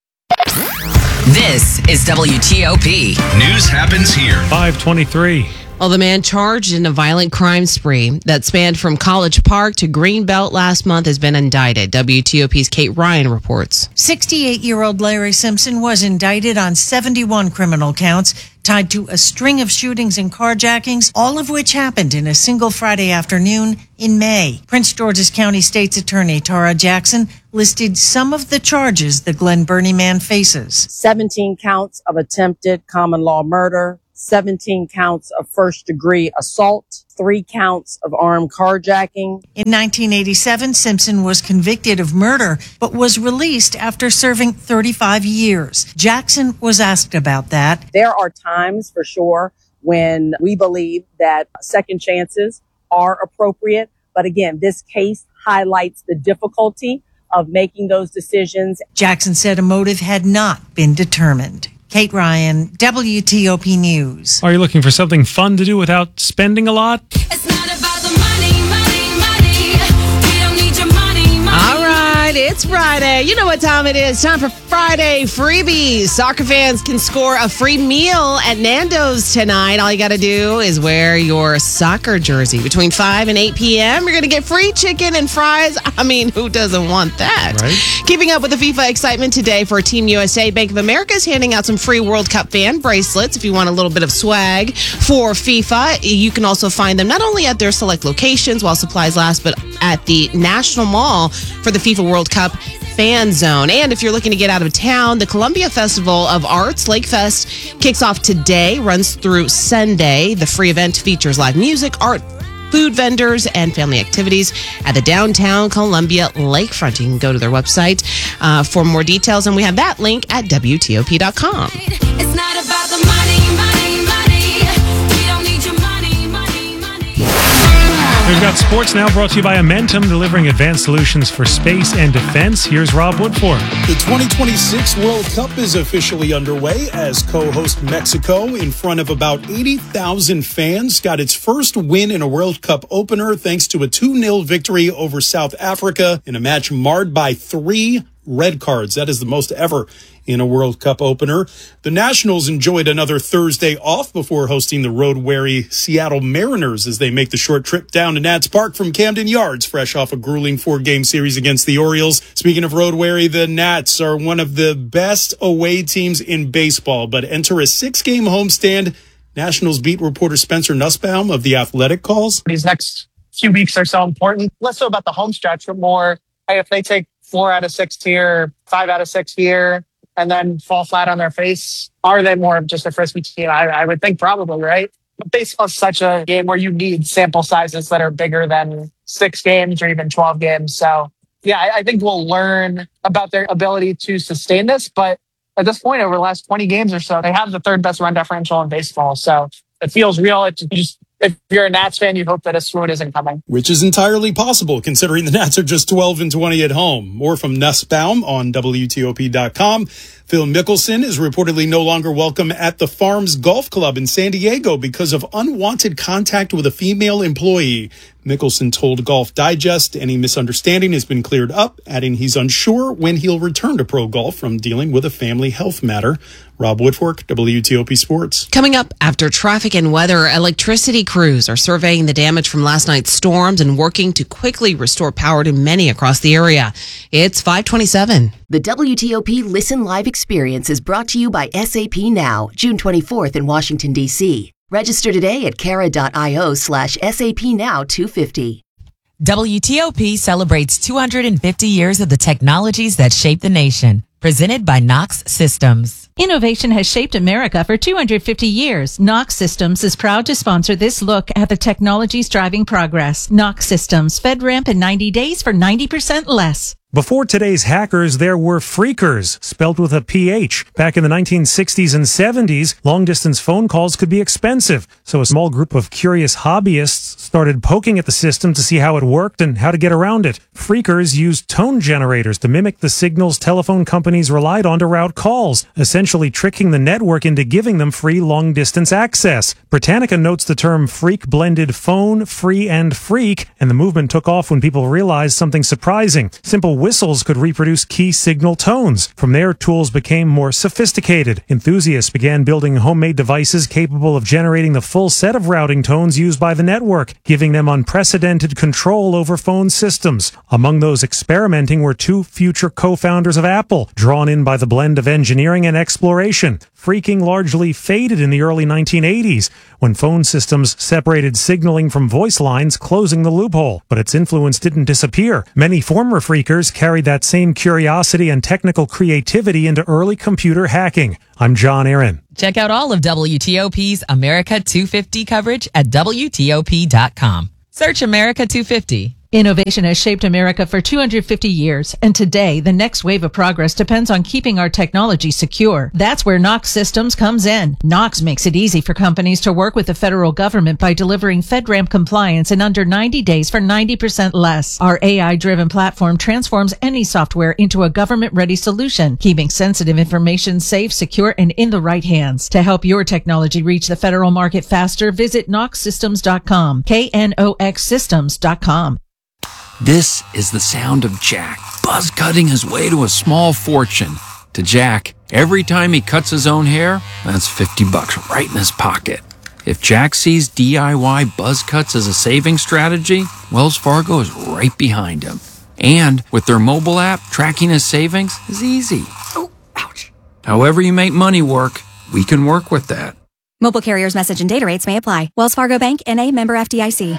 [SPEAKER 9] This is W T O P.
[SPEAKER 16] News happens here.
[SPEAKER 21] five twenty-three.
[SPEAKER 22] Well, the man charged in a violent crime spree that spanned from College Park to Greenbelt last month has been indicted. W T O P's Kate Ryan reports.
[SPEAKER 4] sixty-eight-year-old Larry Simpson was indicted on seventy-one criminal counts tied to a string of shootings and carjackings, all of which happened in a single Friday afternoon in May. Prince George's County State's Attorney Tara Jackson listed some of the charges the Glen Burnie man faces.
[SPEAKER 17] seventeen counts of attempted common law murder, seventeen counts of first-degree assault, three counts of armed carjacking.
[SPEAKER 4] In nineteen eighty-seven, Simpson was convicted of murder, but was released after serving thirty-five years. Jackson was asked about that.
[SPEAKER 17] There are times, for sure, when we believe that second chances are appropriate. But again, this case highlights the difficulty of making those decisions.
[SPEAKER 4] Jackson said a motive had not been determined. Kate Ryan, W T O P News.
[SPEAKER 21] Are you looking for something fun to do without spending a lot?
[SPEAKER 22] It's not about the money, money, money. We don't need your money, money. All right, it's Friday. You know what time it is. Time for Friday freebies. Soccer fans can score a free meal at Nando's tonight. All you got to do is wear your soccer jersey. Between five and eight p.m., you're going to get free chicken and fries. I mean, who doesn't want that? Right? Keeping up with the FIFA excitement today for Team U S A, Bank of America is handing out some free World Cup fan bracelets. If you want a little bit of swag for FIFA, you can also find them not only at their select locations while supplies last, but at the National Mall for the FIFA World Cup Fan Zone. And if you're looking to get out of town, the Columbia Festival of Arts, Lake Fest, kicks off today, runs through Sunday. The free event features live music, art, food vendors, and family activities at the downtown Columbia lakefront. You can go to their website uh, for more details, and we have that link at W T O P dot com.
[SPEAKER 18] It's not about the money, money, money. We don't need your money, money, money.
[SPEAKER 21] We've got sports now brought to you by Amentum, delivering advanced solutions for space and defense. Here's Rob Woodford.
[SPEAKER 19] The twenty twenty-six World Cup is officially underway as co-host Mexico, in front of about eighty thousand fans, got its first win in a World Cup opener thanks to a two nil victory over South Africa in a match marred by three red cards. That is the most ever in a World Cup opener. The Nationals enjoyed another Thursday off before hosting the road-weary Seattle Mariners as they make the short trip down to Nats Park from Camden Yards, fresh off a grueling four-game series against the Orioles. Speaking of road-weary, the Nats are one of the best away teams in baseball, but enter a six-game homestand. Nationals beat reporter Spencer Nussbaum of The Athletic calls.
[SPEAKER 23] These next few weeks are so important. Less so about the home stretch, but more, hey, if they take four out of six here, five out of six here, and then fall flat on their face, are they more of just a frisbee team? I, I would think probably, right? But baseball is such a game where you need sample sizes that are bigger than six games or even twelve games. So, yeah, I, I think we'll learn about their ability to sustain this. But at this point, over the last twenty games or so, they have the third best run differential in baseball. So it feels real. It's just, if you're a Nats fan, you hope that a swoon isn't coming.
[SPEAKER 19] Which is entirely possible, considering the Nats are just twelve and twenty at home. More from Nussbaum on W T O P dot com. Phil Mickelson is reportedly no longer welcome at the Farms Golf Club in San Diego because of unwanted contact with a female employee. Mickelson told Golf Digest any misunderstanding has been cleared up, adding he's unsure when he'll return to pro golf from dealing with a family health matter. Rob Woodfork, W T O P Sports.
[SPEAKER 22] Coming up after traffic and weather, electricity crews are surveying the damage from last night's storms and working to quickly restore power to many across the area. It's five twenty-seven.
[SPEAKER 25] The W T O P Listen Live experience is brought to you by S A P Now, June twenty-fourth in Washington, D C. Register today at cara.io slash SAP Now 250.
[SPEAKER 26] W T O P celebrates two hundred fifty years of the technologies that shape the nation. Presented by Knox Systems.
[SPEAKER 27] Innovation has shaped America for two hundred fifty years. Knox Systems is proud to sponsor this look at the technologies driving progress. Knox Systems, FedRAMP in ninety days for ninety percent less.
[SPEAKER 21] Before today's hackers, there were phreakers, spelled with a P H. Back in the nineteen sixties and seventies, long-distance phone calls could be expensive, so a small group of curious hobbyists started poking at the system to see how it worked and how to get around it. Phreakers used tone generators to mimic the signals telephone companies relied on to route calls, essentially tricking the network into giving them free long-distance access. Britannica notes the term phreak blended phone, free, and freak, and the movement took off when people realized something surprising. Simple whistles could reproduce key signal tones. From there, tools became more sophisticated. Enthusiasts began building homemade devices capable of generating the full set of routing tones used by the network, giving them unprecedented control over phone systems. Among those experimenting were two future co-founders of Apple, drawn in by the blend of engineering and exploration. Phreaking largely faded in the early nineteen eighties, when phone systems separated signaling from voice lines, closing the loophole. But its influence didn't disappear. Many former phreakers carried that same curiosity and technical creativity into early computer hacking. I'm John Aaron.
[SPEAKER 26] Check out all of W T O P's America two fifty coverage at W T O P dot com. Search America two fifty.
[SPEAKER 27] Innovation has shaped America for two hundred fifty years, and today, the next wave of progress depends on keeping our technology secure. That's where Knox Systems comes in. Knox makes it easy for companies to work with the federal government by delivering FedRAMP compliance in under ninety days for ninety percent less. Our A I-driven platform transforms any software into a government-ready solution, keeping sensitive information safe, secure, and in the right hands. To help your technology reach the federal market faster, visit knox systems dot com, K N O X systems dot com.
[SPEAKER 2] This is the sound of Jack, buzz cutting his way to a small fortune. To Jack, every time he cuts his own hair, that's fifty bucks right in his pocket. If Jack sees D I Y buzz cuts as a saving strategy, Wells Fargo is right behind him. And with their mobile app, tracking his savings is easy. Oh, ouch. However you make money work, we can work with that.
[SPEAKER 3] Mobile carriers' message and data rates may apply. Wells Fargo Bank, N A, member F D I C.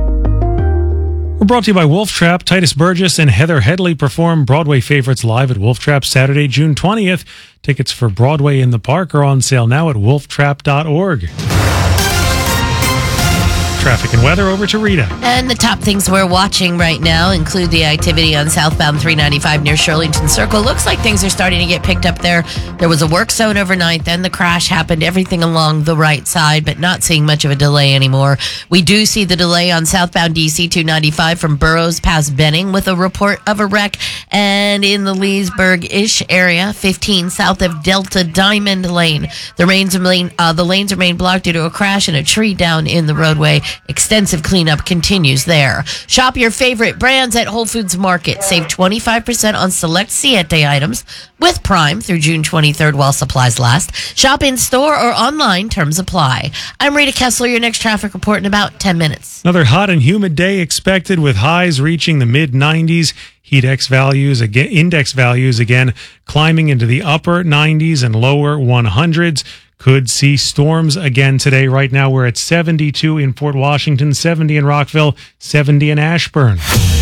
[SPEAKER 21] We're brought to you by Wolf Trap. Titus Burgess and Heather Headley perform Broadway favorites live at Wolf Trap Saturday, June twentieth. Tickets for Broadway in the Park are on sale now at wolf trap dot org. Traffic and weather, over to Rita.
[SPEAKER 29] And the top things we're watching right now include the activity on southbound three ninety-five near Shirlington Circle. Looks like things are starting to get picked up there. There was a work zone overnight, then the crash happened, everything along the right side, but not seeing much of a delay anymore. We do see the delay on southbound D C two ninety-five from Burroughs past Benning with a report of a wreck, and in the Leesburg-ish area, fifteen south of Delta Diamond Lane. The lanes remain, uh, the lanes remain blocked due to a crash and a tree down in the roadway. Extensive cleanup continues there. Shop your favorite brands at Whole Foods Market. Save twenty-five percent on select Siete items with Prime through June twenty-third while supplies last. Shop in store or online. Terms apply. I'm Rita Kessler. Your next traffic report in about ten minutes.
[SPEAKER 21] Another hot and humid day expected with highs reaching the mid nineties. Heat index values again, index values again climbing into the upper nineties and lower one hundreds. Could see storms again today. Right now we're at seventy-two in Fort Washington, seventy in Rockville, seventy in Ashburn.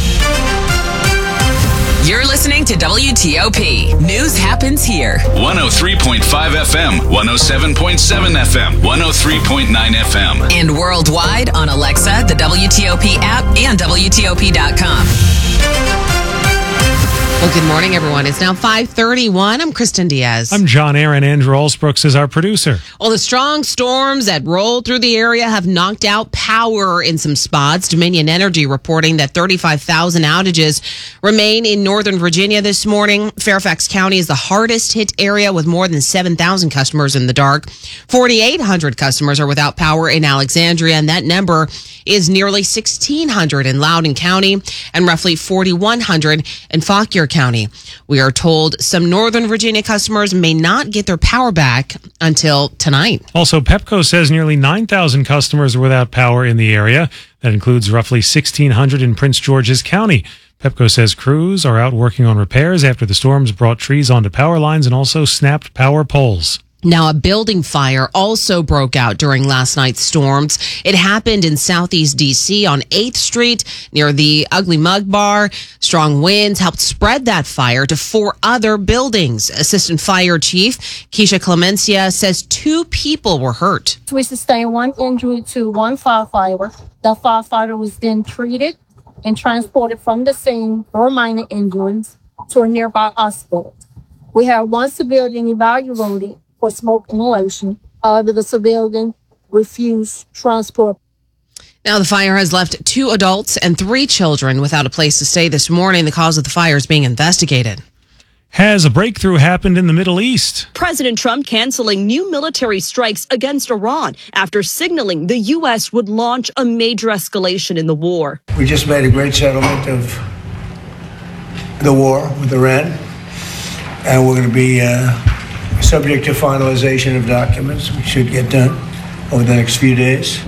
[SPEAKER 9] You're listening to W T O P. News happens here.
[SPEAKER 5] one oh three point five F M, one oh seven point seven F M, one oh three point nine F M.
[SPEAKER 9] And worldwide on Alexa, the W T O P app, and W T O P dot com.
[SPEAKER 22] Well, good morning, everyone. It's now five thirty-one. I'm Kristen Diaz.
[SPEAKER 21] I'm John Aaron. Andrew Allsbrooks is our producer.
[SPEAKER 22] Well, the strong storms that rolled through the area have knocked out power in some spots. Dominion Energy reporting that thirty-five thousand outages remain in Northern Virginia this morning. Fairfax County is the hardest hit area with more than seven thousand customers in the dark. forty-eight hundred customers are without power in Alexandria, and that number is nearly sixteen hundred in Loudoun County and roughly forty-one hundred in Fauquier County. We are told some Northern Virginia customers may not get their power back until tonight.
[SPEAKER 21] Also, Pepco says nearly nine thousand customers are without power in the area. That includes roughly sixteen hundred in Prince George's County. Pepco says crews are out working on repairs after the storms brought trees onto power lines and also snapped power poles.
[SPEAKER 22] Now, a building fire also broke out during last night's storms. It happened in southeast D C on eighth street near the Ugly Mug Bar. Strong winds helped spread that fire to four other buildings. Assistant Fire Chief Keisha Clemencia says two people were hurt.
[SPEAKER 6] We sustained one injury to one firefighter. The firefighter was then treated and transported from the scene for minor injuries. to a nearby hospital. We have one civilian evaluated for smoke inhalation. However, the civilian refused transport.
[SPEAKER 22] Now, the fire has left two adults and three children without a place to stay this morning. The cause of the fire is being investigated.
[SPEAKER 21] Has a breakthrough happened in the Middle East?
[SPEAKER 1] President Trump canceling new military strikes against Iran after signaling the U S would launch a major escalation in the war.
[SPEAKER 7] We just made a great settlement of the war with Iran, and we're going to be uh, subject to finalization of documents, which should get done over the next few days.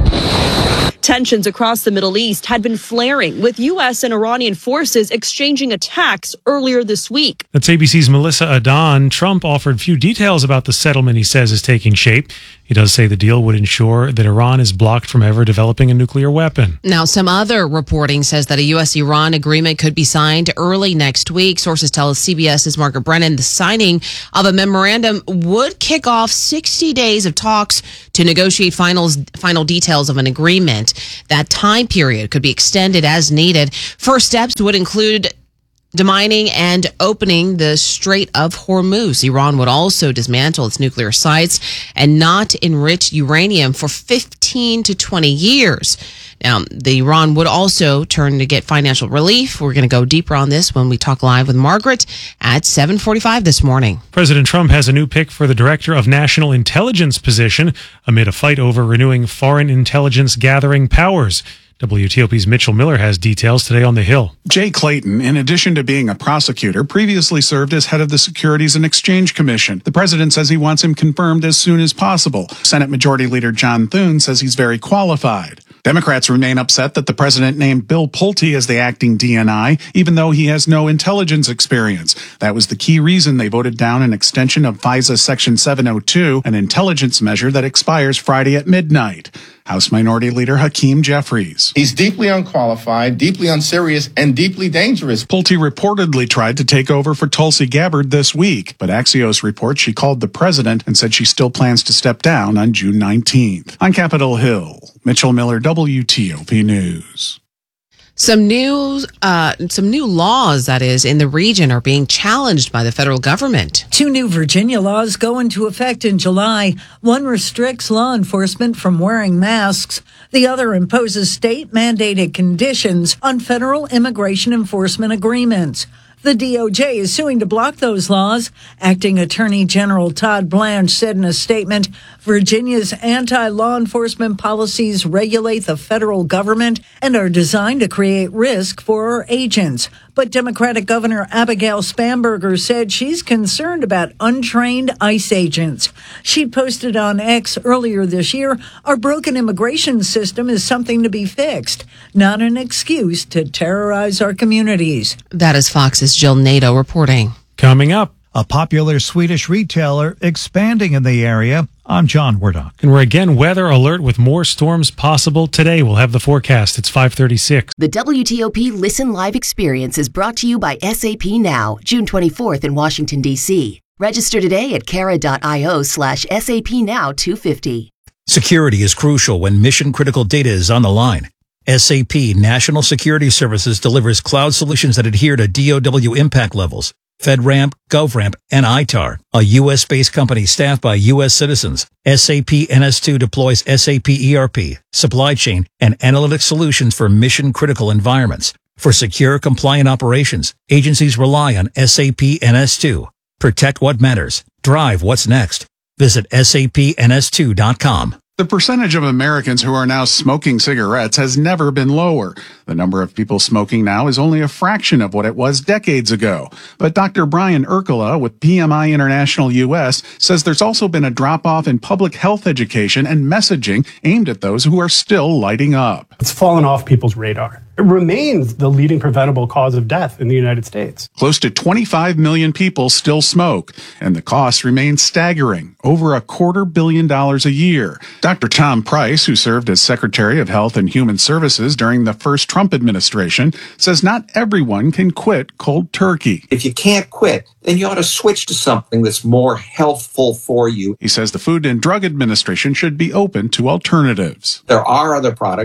[SPEAKER 1] Tensions across the Middle East had been flaring, with U S and Iranian forces exchanging attacks earlier this week.
[SPEAKER 21] That's A B C's Melissa Adon. Trump offered few details about the settlement he says is taking shape. He does say the deal would ensure that Iran is blocked from ever developing a nuclear weapon.
[SPEAKER 22] Now, some other reporting says that a U S Iran agreement could be signed early next week. Sources tell CBS's Margaret Brennan the signing of a memorandum would kick off sixty days of talks to negotiate finals, final details of an agreement. That time period could be extended as needed. First steps would include demining and opening the Strait of Hormuz. Iran would also dismantle its nuclear sites and not enrich uranium for fifteen to twenty years. Now, the Iran would also turn to get financial relief. We're going to go deeper on this when we talk live with Margaret at seven forty-five this morning.
[SPEAKER 21] President Trump has a new pick for the Director of National Intelligence position amid a fight over renewing foreign intelligence gathering powers. W T O P's Mitchell Miller has details today on the Hill.
[SPEAKER 8] Jay Clayton, in addition to being a prosecutor, previously served as head of the Securities and Exchange Commission. The president says he wants him confirmed as soon as possible. Senate Majority Leader John Thune says he's very qualified. Democrats remain upset that the president named Bill Pulte as the acting D N I, even though he has no intelligence experience. That was the key reason they voted down an extension of FISA Section seven oh two, an intelligence measure that expires Friday at midnight. House Minority Leader Hakeem Jeffries.
[SPEAKER 10] He's deeply unqualified, deeply unserious, and deeply dangerous.
[SPEAKER 8] Pulte reportedly tried to take over for Tulsi Gabbard this week, but Axios reports she called the president and said she still plans to step down on June nineteenth. On Capitol Hill, Mitchell Miller, W T O P News.
[SPEAKER 22] Some new, uh, some new laws, that is, in the region are being challenged by the federal government.
[SPEAKER 11] Two new Virginia laws go into effect in July. One restricts law enforcement from wearing masks. The other imposes state-mandated conditions on federal immigration enforcement agreements. The D O J is suing to block those laws. Acting Attorney General Todd Blanche said in a statement, Virginia's anti-law enforcement policies regulate the federal government and are designed to create risk for our agents. But Democratic Governor Abigail Spanberger said she's concerned about untrained ICE agents. She posted on X earlier this year, our broken immigration system is something to be fixed, not an excuse to terrorize our communities.
[SPEAKER 22] That is Fox's Jill Nato reporting.
[SPEAKER 21] Coming up,
[SPEAKER 16] a popular Swedish retailer expanding in the area. I'm John Wardock.
[SPEAKER 21] And we're again weather alert with more storms possible today. We'll have the forecast. It's five thirty-six.
[SPEAKER 25] The W T O P Listen Live experience is brought to you by S A P Now, June twenty-fourth in Washington, D C. Register today at cara.io slash SAP Now 250.
[SPEAKER 20] Security is crucial when mission-critical data is on the line. S A P National Security Services delivers cloud solutions that adhere to D O W impact levels. FedRAMP, GovRAMP, and I T A R, a U S-based company staffed by U S citizens. S A P N S two deploys S A P E R P, supply chain, and analytic solutions for mission-critical environments. For secure, compliant operations, agencies rely on S A P N S two. Protect what matters. Drive what's next. Visit S A P N S two dot com.
[SPEAKER 8] The percentage of Americans who are now smoking cigarettes has never been lower. The number of people smoking now is only a fraction of what it was decades ago. But Doctor Brian Ercola with P M I International U S says there's also been a drop-off in public health education and messaging aimed at those who are still lighting up.
[SPEAKER 24] It's fallen off people's radar. It remains the leading preventable cause of death in the United States.
[SPEAKER 8] Close to twenty-five million people still smoke, and the cost remains staggering, over a quarter billion dollars a year. Doctor Tom Price, who served as Secretary of Health and Human Services during the first Trump administration, says not everyone can quit cold turkey.
[SPEAKER 28] If you can't quit, then you ought to switch to something that's more healthful for you.
[SPEAKER 8] He says the Food and Drug Administration should be open to alternatives.
[SPEAKER 28] There are other products and things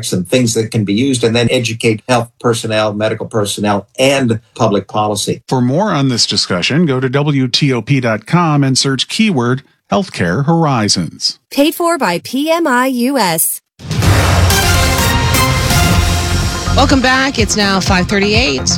[SPEAKER 28] things that can be used, and then educate health personnel, medical personnel, and public policy.
[SPEAKER 8] For more on this discussion, go to W T O P dot com and search keyword Healthcare Horizons.
[SPEAKER 4] Paid for by P M I U S.
[SPEAKER 22] Welcome back. It's now five thirty-eight.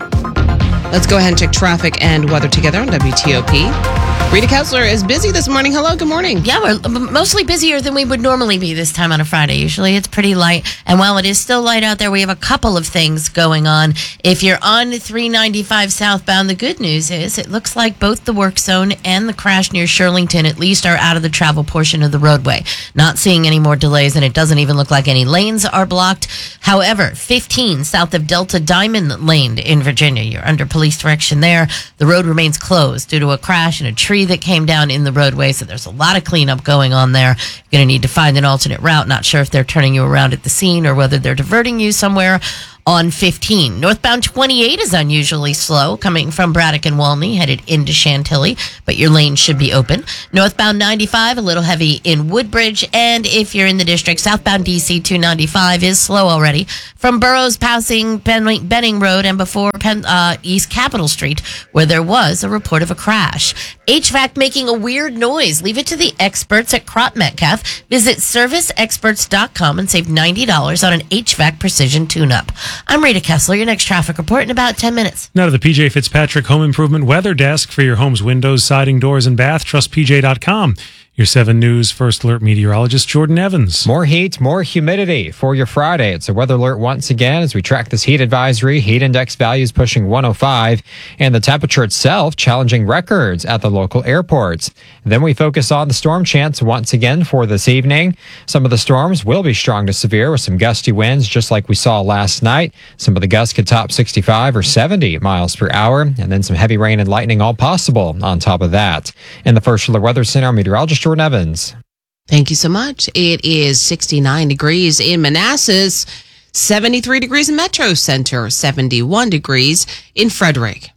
[SPEAKER 22] Let's go ahead and check traffic and weather together on W T O P. Rita Kessler is busy this morning. Hello, good morning.
[SPEAKER 29] Yeah, we're mostly busier than we would normally be this time on a Friday. Usually it's pretty light. And while it is still light out there, we have a couple of things going on. If you're on three ninety-five southbound, the good news is it looks like both the work zone and the crash near Shirlington at least are out of the travel portion of the roadway. Not seeing any more delays, and it doesn't even look like any lanes are blocked. However, fifteen south of Delta Diamond Lane in Virginia, you're under police direction there. The road remains closed due to a crash and a tree that came down in the roadway, so there's a lot of cleanup going on there. You're going to need to find an alternate route. Not sure if they're turning you around at the scene or whether they're diverting you somewhere on fifteen. Northbound twenty-eight is unusually slow, coming from Braddock and Walney, headed into Chantilly, but your lane should be open. Northbound ninety-five, a little heavy in Woodbridge, and if you're in the district, southbound D C two ninety-five is slow already. From Burroughs passing Benning, Benning Road and before Penn, uh, East Capitol Street, where there was a report of a crash. H V A C making a weird noise. Leave it to the experts at Crop Metcalf. Visit service experts dot com and save ninety dollars on an H V A C precision tune-up. I'm Rita Kessler, your next traffic report in about ten minutes.
[SPEAKER 21] Now to the P J Fitzpatrick Home Improvement Weather Desk for your home's windows, siding, doors, and bath. Trust P J dot com. Your seven News First Alert meteorologist Jordan Evans.
[SPEAKER 12] More heat, more humidity for your Friday. It's a weather alert once again as we track this heat advisory. Heat index values pushing one oh five, and the temperature itself challenging records at the local airports. Then we focus on the storm chance once again for this evening. Some of the storms will be strong to severe with some gusty winds, just like we saw last night. Some of the gusts could top sixty-five or seventy miles per hour, and then some heavy rain and lightning all possible on top of that. In the First Alert Weather Center, meteorologist Jordan Evans.
[SPEAKER 22] Thank you so much. It is sixty-nine degrees in Manassas, seventy-three degrees in Metro Center, seventy-one degrees in Frederick.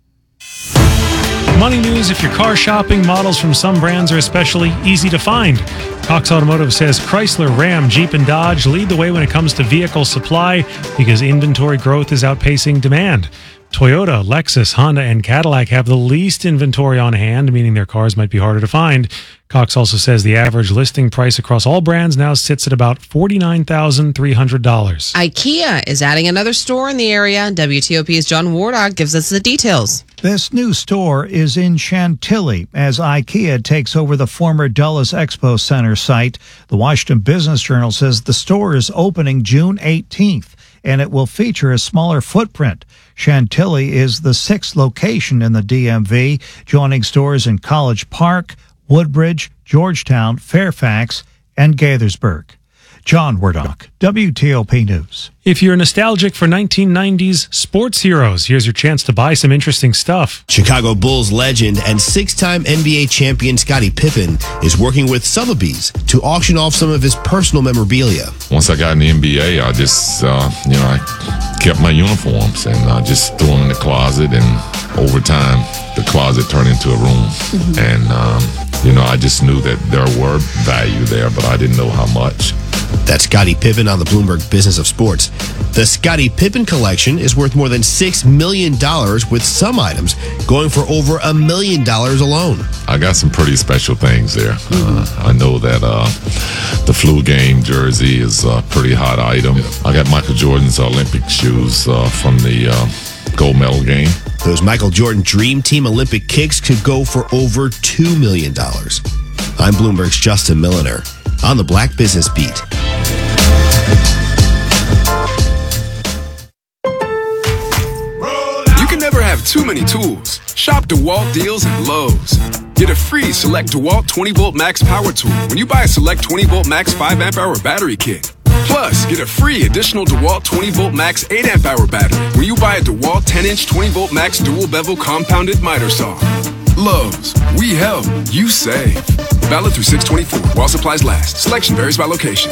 [SPEAKER 21] Money news: if you're car shopping, models from some brands are especially easy to find. Cox Automotive says Chrysler, Ram, Jeep, and Dodge lead the way when it comes to vehicle supply because inventory growth is outpacing demand. Toyota, Lexus, Honda, and Cadillac have the least inventory on hand, meaning their cars might be harder to find. Cox also says the average listing price across all brands now sits at about forty-nine thousand three hundred dollars.
[SPEAKER 22] IKEA is adding another store in the area. W T O P's John Wardock gives us the details.
[SPEAKER 16] This new store is in Chantilly as IKEA takes over the former Dulles Expo Center site. The Washington Business Journal says the store is opening June eighteenth, and it will feature a smaller footprint. Chantilly is the sixth location in the D M V, joining stores in College Park, Woodbridge, Georgetown, Fairfax, and Gaithersburg. John Wardock, W T O P News.
[SPEAKER 21] If you're nostalgic for nineteen nineties sports heroes, here's your chance to buy some interesting stuff.
[SPEAKER 13] Chicago Bulls legend and six-time N B A champion Scottie Pippen is working with Sotheby's to auction off some of his personal memorabilia.
[SPEAKER 14] Once I got in the N B A, I just, uh, you know, I kept my uniforms and I just threw them in the closet, and over time, the closet turned into a room. Mm-hmm. And, um, you know, I just knew that there were value there, but I didn't know how much.
[SPEAKER 13] That's Scottie Pippen on the Bloomberg Business of Sports. The Scottie Pippen collection is worth more than six million dollars, with some items going for over a million dollars alone.
[SPEAKER 14] I got some pretty special things there. Uh, I know that uh, the flu game jersey is a pretty hot item. I got Michael Jordan's Olympic shoes uh, from the uh, gold medal game.
[SPEAKER 13] Those Michael Jordan Dream Team Olympic kicks could go for over two million dollars. I'm Bloomberg's Justin Milliner on the Black Business Beat.
[SPEAKER 15] You can never have too many tools. Shop DeWalt deals at Lowe's. Get a free Select DeWalt twenty volt Max Power Tool when you buy a Select twenty volt Max five amp hour battery kit. Plus, get a free additional DeWalt twenty volt Max eight amp hour battery when you buy a DeWalt ten inch twenty volt Max dual bevel compounded miter saw. Lowe's, we help, you save. Valid through six twenty-four while supplies last. Selection varies by location.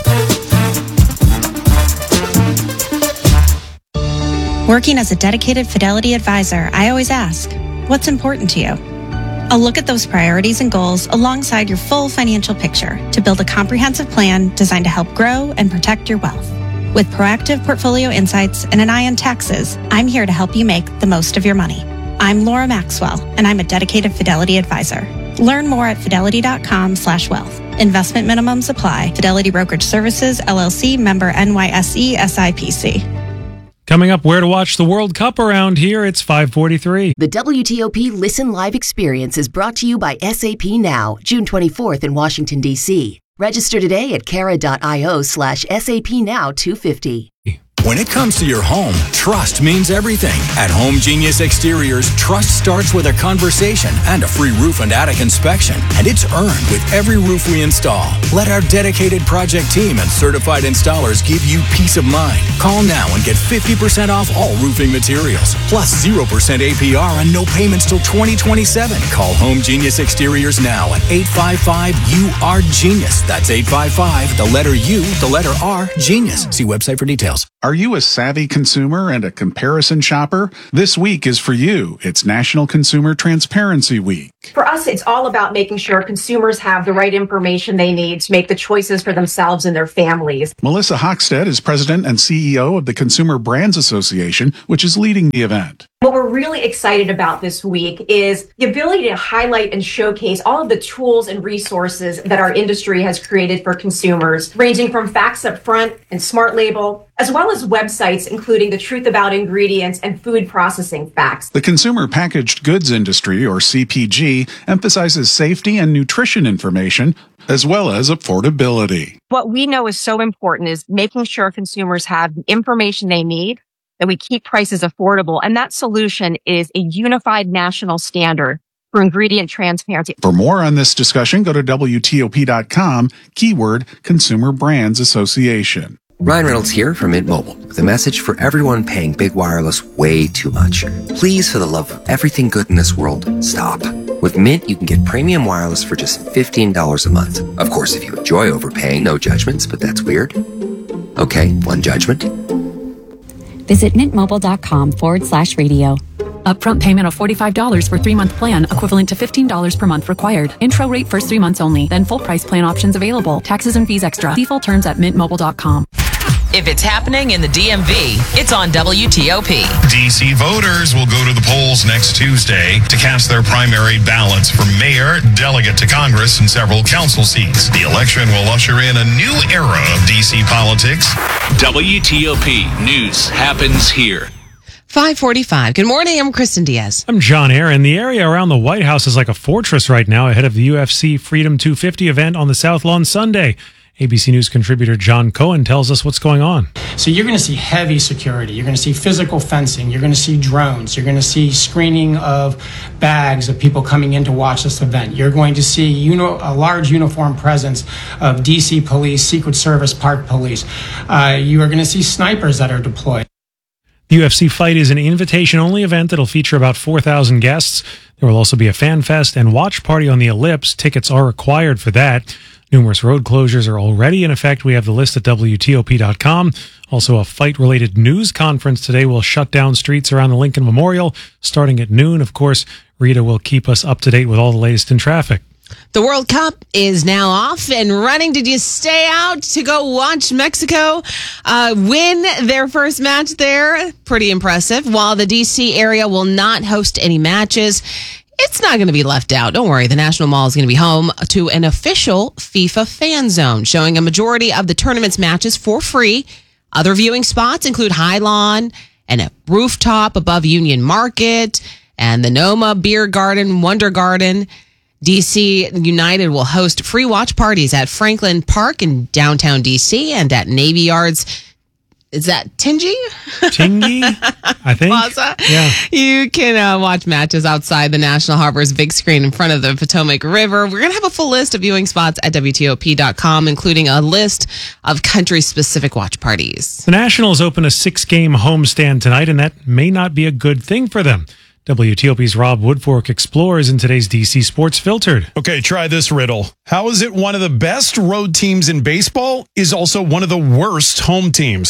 [SPEAKER 3] Working as a dedicated Fidelity advisor, I always ask, what's important to you? I'll look at those priorities and goals alongside your full financial picture to build a comprehensive plan designed to help grow and protect your wealth. With proactive portfolio insights and an eye on taxes, I'm here to help you make the most of your money. I'm Laura Maxwell, and I'm a dedicated Fidelity advisor. Learn more at fidelity.com slash wealth. Investment minimums apply. Fidelity Brokerage Services, L L C, member N Y S E, S I P C.
[SPEAKER 21] Coming up, where to watch the World Cup around here, it's five forty-three.
[SPEAKER 25] The W T O P Listen Live experience is brought to you by S A P Now, June twenty-fourth in Washington, D C. Register today at cara.io slash SAP Now 250.
[SPEAKER 2] When it comes to your home, trust means everything. At Home Genius Exteriors, trust starts with a conversation and a free roof and attic inspection, and it's earned with every roof we install. Let our dedicated project team and certified installers give you peace of mind. Call now and get fifty percent off all roofing materials, plus zero percent A P R and no payments till twenty twenty-seven. Call Home Genius Exteriors now at eight five five U R Genius. That's eight five five, the letter U, the letter R, Genius. See website for details.
[SPEAKER 8] Are you a savvy consumer and a comparison shopper? This week is for you. It's National Consumer Transparency Week.
[SPEAKER 5] For us, it's all about making sure consumers have the right information they need to make the choices for themselves and their families.
[SPEAKER 8] Melissa Hochstead is president and C E O of the Consumer Brands Association, which is leading the event.
[SPEAKER 5] What we're really excited about this week is the ability to highlight and showcase all of the tools and resources that our industry has created for consumers, ranging from facts up front and smart label, as well as websites including the truth about ingredients and food processing facts.
[SPEAKER 8] The consumer packaged goods industry, or C P G, emphasizes safety and nutrition information, as well as affordability.
[SPEAKER 5] What we know is so important is making sure consumers have the information they need, that we keep prices affordable, and that solution is a unified national standard for ingredient transparency.
[SPEAKER 8] For more on this discussion, go to W T O P dot com, keyword Consumer Brands Association.
[SPEAKER 9] Ryan Reynolds here from Mint Mobile with a message for everyone paying big wireless way too much. Please, for the love of everything good in this world, stop. With Mint, you can get premium wireless for just fifteen dollars a month. Of course, if you enjoy overpaying, no judgments, but that's weird. Okay, one judgment.
[SPEAKER 17] Visit mintmobile.com forward slash radio. Upfront payment of forty-five dollars for three-month plan, equivalent to fifteen dollars per month required. Intro rate first three months only, then full price plan options available. Taxes and fees extra. See full terms at mint mobile dot com.
[SPEAKER 18] If it's happening in the D M V, it's on W T O P.
[SPEAKER 19] D C voters will go to the polls next Tuesday to cast their primary ballots for mayor, delegate to Congress, and several council seats. The election will usher in a new era of D C politics.
[SPEAKER 23] W T O P News happens here.
[SPEAKER 22] five forty-five. Good morning. I'm Kristen Diaz.
[SPEAKER 21] I'm John Aaron. The area around the White House is like a fortress right now ahead of the U F C Freedom two fifty event on the South Lawn Sunday. A B C News contributor John Cohen tells us what's going on.
[SPEAKER 26] So you're going to see heavy security. You're going to see physical fencing. You're going to see drones. You're going to see screening of bags of people coming in to watch this event. You're going to see you know, a large uniform presence of D C police, Secret Service, Park Police. Uh, you are going to see snipers that are deployed.
[SPEAKER 21] The U F C fight is an invitation-only event that'll feature about four thousand guests. There will also be a fan fest and watch party on the Ellipse. Tickets are required for that. Numerous road closures are already in effect. We have the list at W T O P dot com. Also, a fight-related news conference today will shut down streets around the Lincoln Memorial starting at noon. Of course, Rita will keep us up to date with all the latest in traffic.
[SPEAKER 22] The World Cup is now off and running. Did you stay out to go watch Mexico uh, win their first match there? Pretty impressive. While the D C area will not host any matches, it's not going to be left out. Don't worry. The National Mall is going to be home to an official FIFA fan zone, showing a majority of the tournament's matches for free. Other viewing spots include High Lawn and a rooftop above Union Market and the Noma Beer Garden, Wonder Garden. D C United will host free watch parties at Franklin Park in downtown D C and at Navy Yards. Is that Tingy?
[SPEAKER 21] Tingy, I think.
[SPEAKER 22] Plaza?
[SPEAKER 21] Yeah.
[SPEAKER 22] You can uh, watch matches outside the National Harbor's big screen in front of the Potomac River. We're going to have a full list of viewing spots at W T O P dot com, including a list of country-specific watch parties.
[SPEAKER 21] The Nationals open a six-game homestand tonight, and that may not be a good thing for them. W T O P's Rob Woodfork explores in today's D C Sports Filtered.
[SPEAKER 27] Okay, try this riddle. How is it one of the best road teams in baseball is also one of the worst home teams?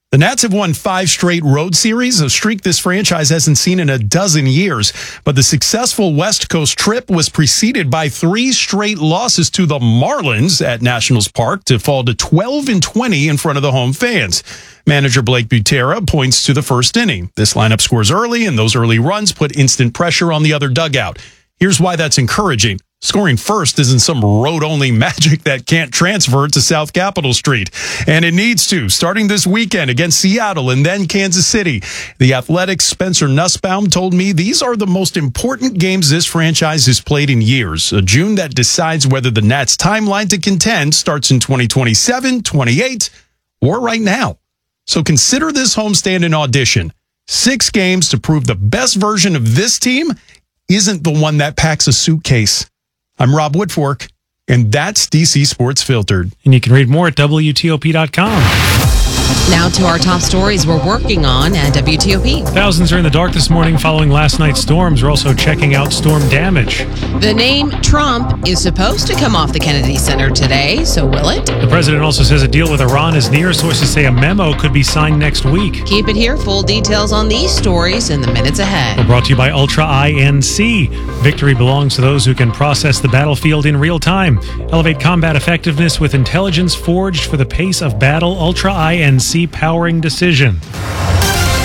[SPEAKER 27] The Nats have won five straight road series, a streak this franchise hasn't seen in a dozen years. But the successful West Coast trip was preceded by three straight losses to the Marlins at Nationals Park to fall to twelve and twenty in front of the home fans. Manager Blake Butera points to the first inning. This lineup scores early, and those early runs put instant pressure on the other dugout. Here's why that's encouraging. Scoring first isn't some road-only magic that can't transfer to South Capitol Street. And it needs to, starting this weekend against Seattle and then Kansas City. The Athletics' Spencer Nussbaum told me these are the most important games this franchise has played in years. A June that decides whether the Nats' timeline to contend starts in twenty twenty-seven, twenty-eight, or right now. So consider this homestand an audition. Six games to prove the best version of this team isn't the one that packs a suitcase. I'm Rob Woodfork, and that's D C Sports Filtered.
[SPEAKER 21] And you can read more at W T O P dot com.
[SPEAKER 22] Now to our top stories we're working on at W T O P.
[SPEAKER 21] Thousands are in the dark this morning following last night's storms. We're also checking out storm damage.
[SPEAKER 22] The name Trump is supposed to come off the Kennedy Center today, so will it?
[SPEAKER 21] The president also says a deal with Iran is near. Sources say a memo could be signed next week.
[SPEAKER 22] Keep it here. Full details on these stories in the minutes ahead.
[SPEAKER 21] We're brought to you by Ultra I N C. Victory belongs to those who can process the battlefield in real time. Elevate combat effectiveness with intelligence forged for the pace of battle. Ultra I N C powering decision.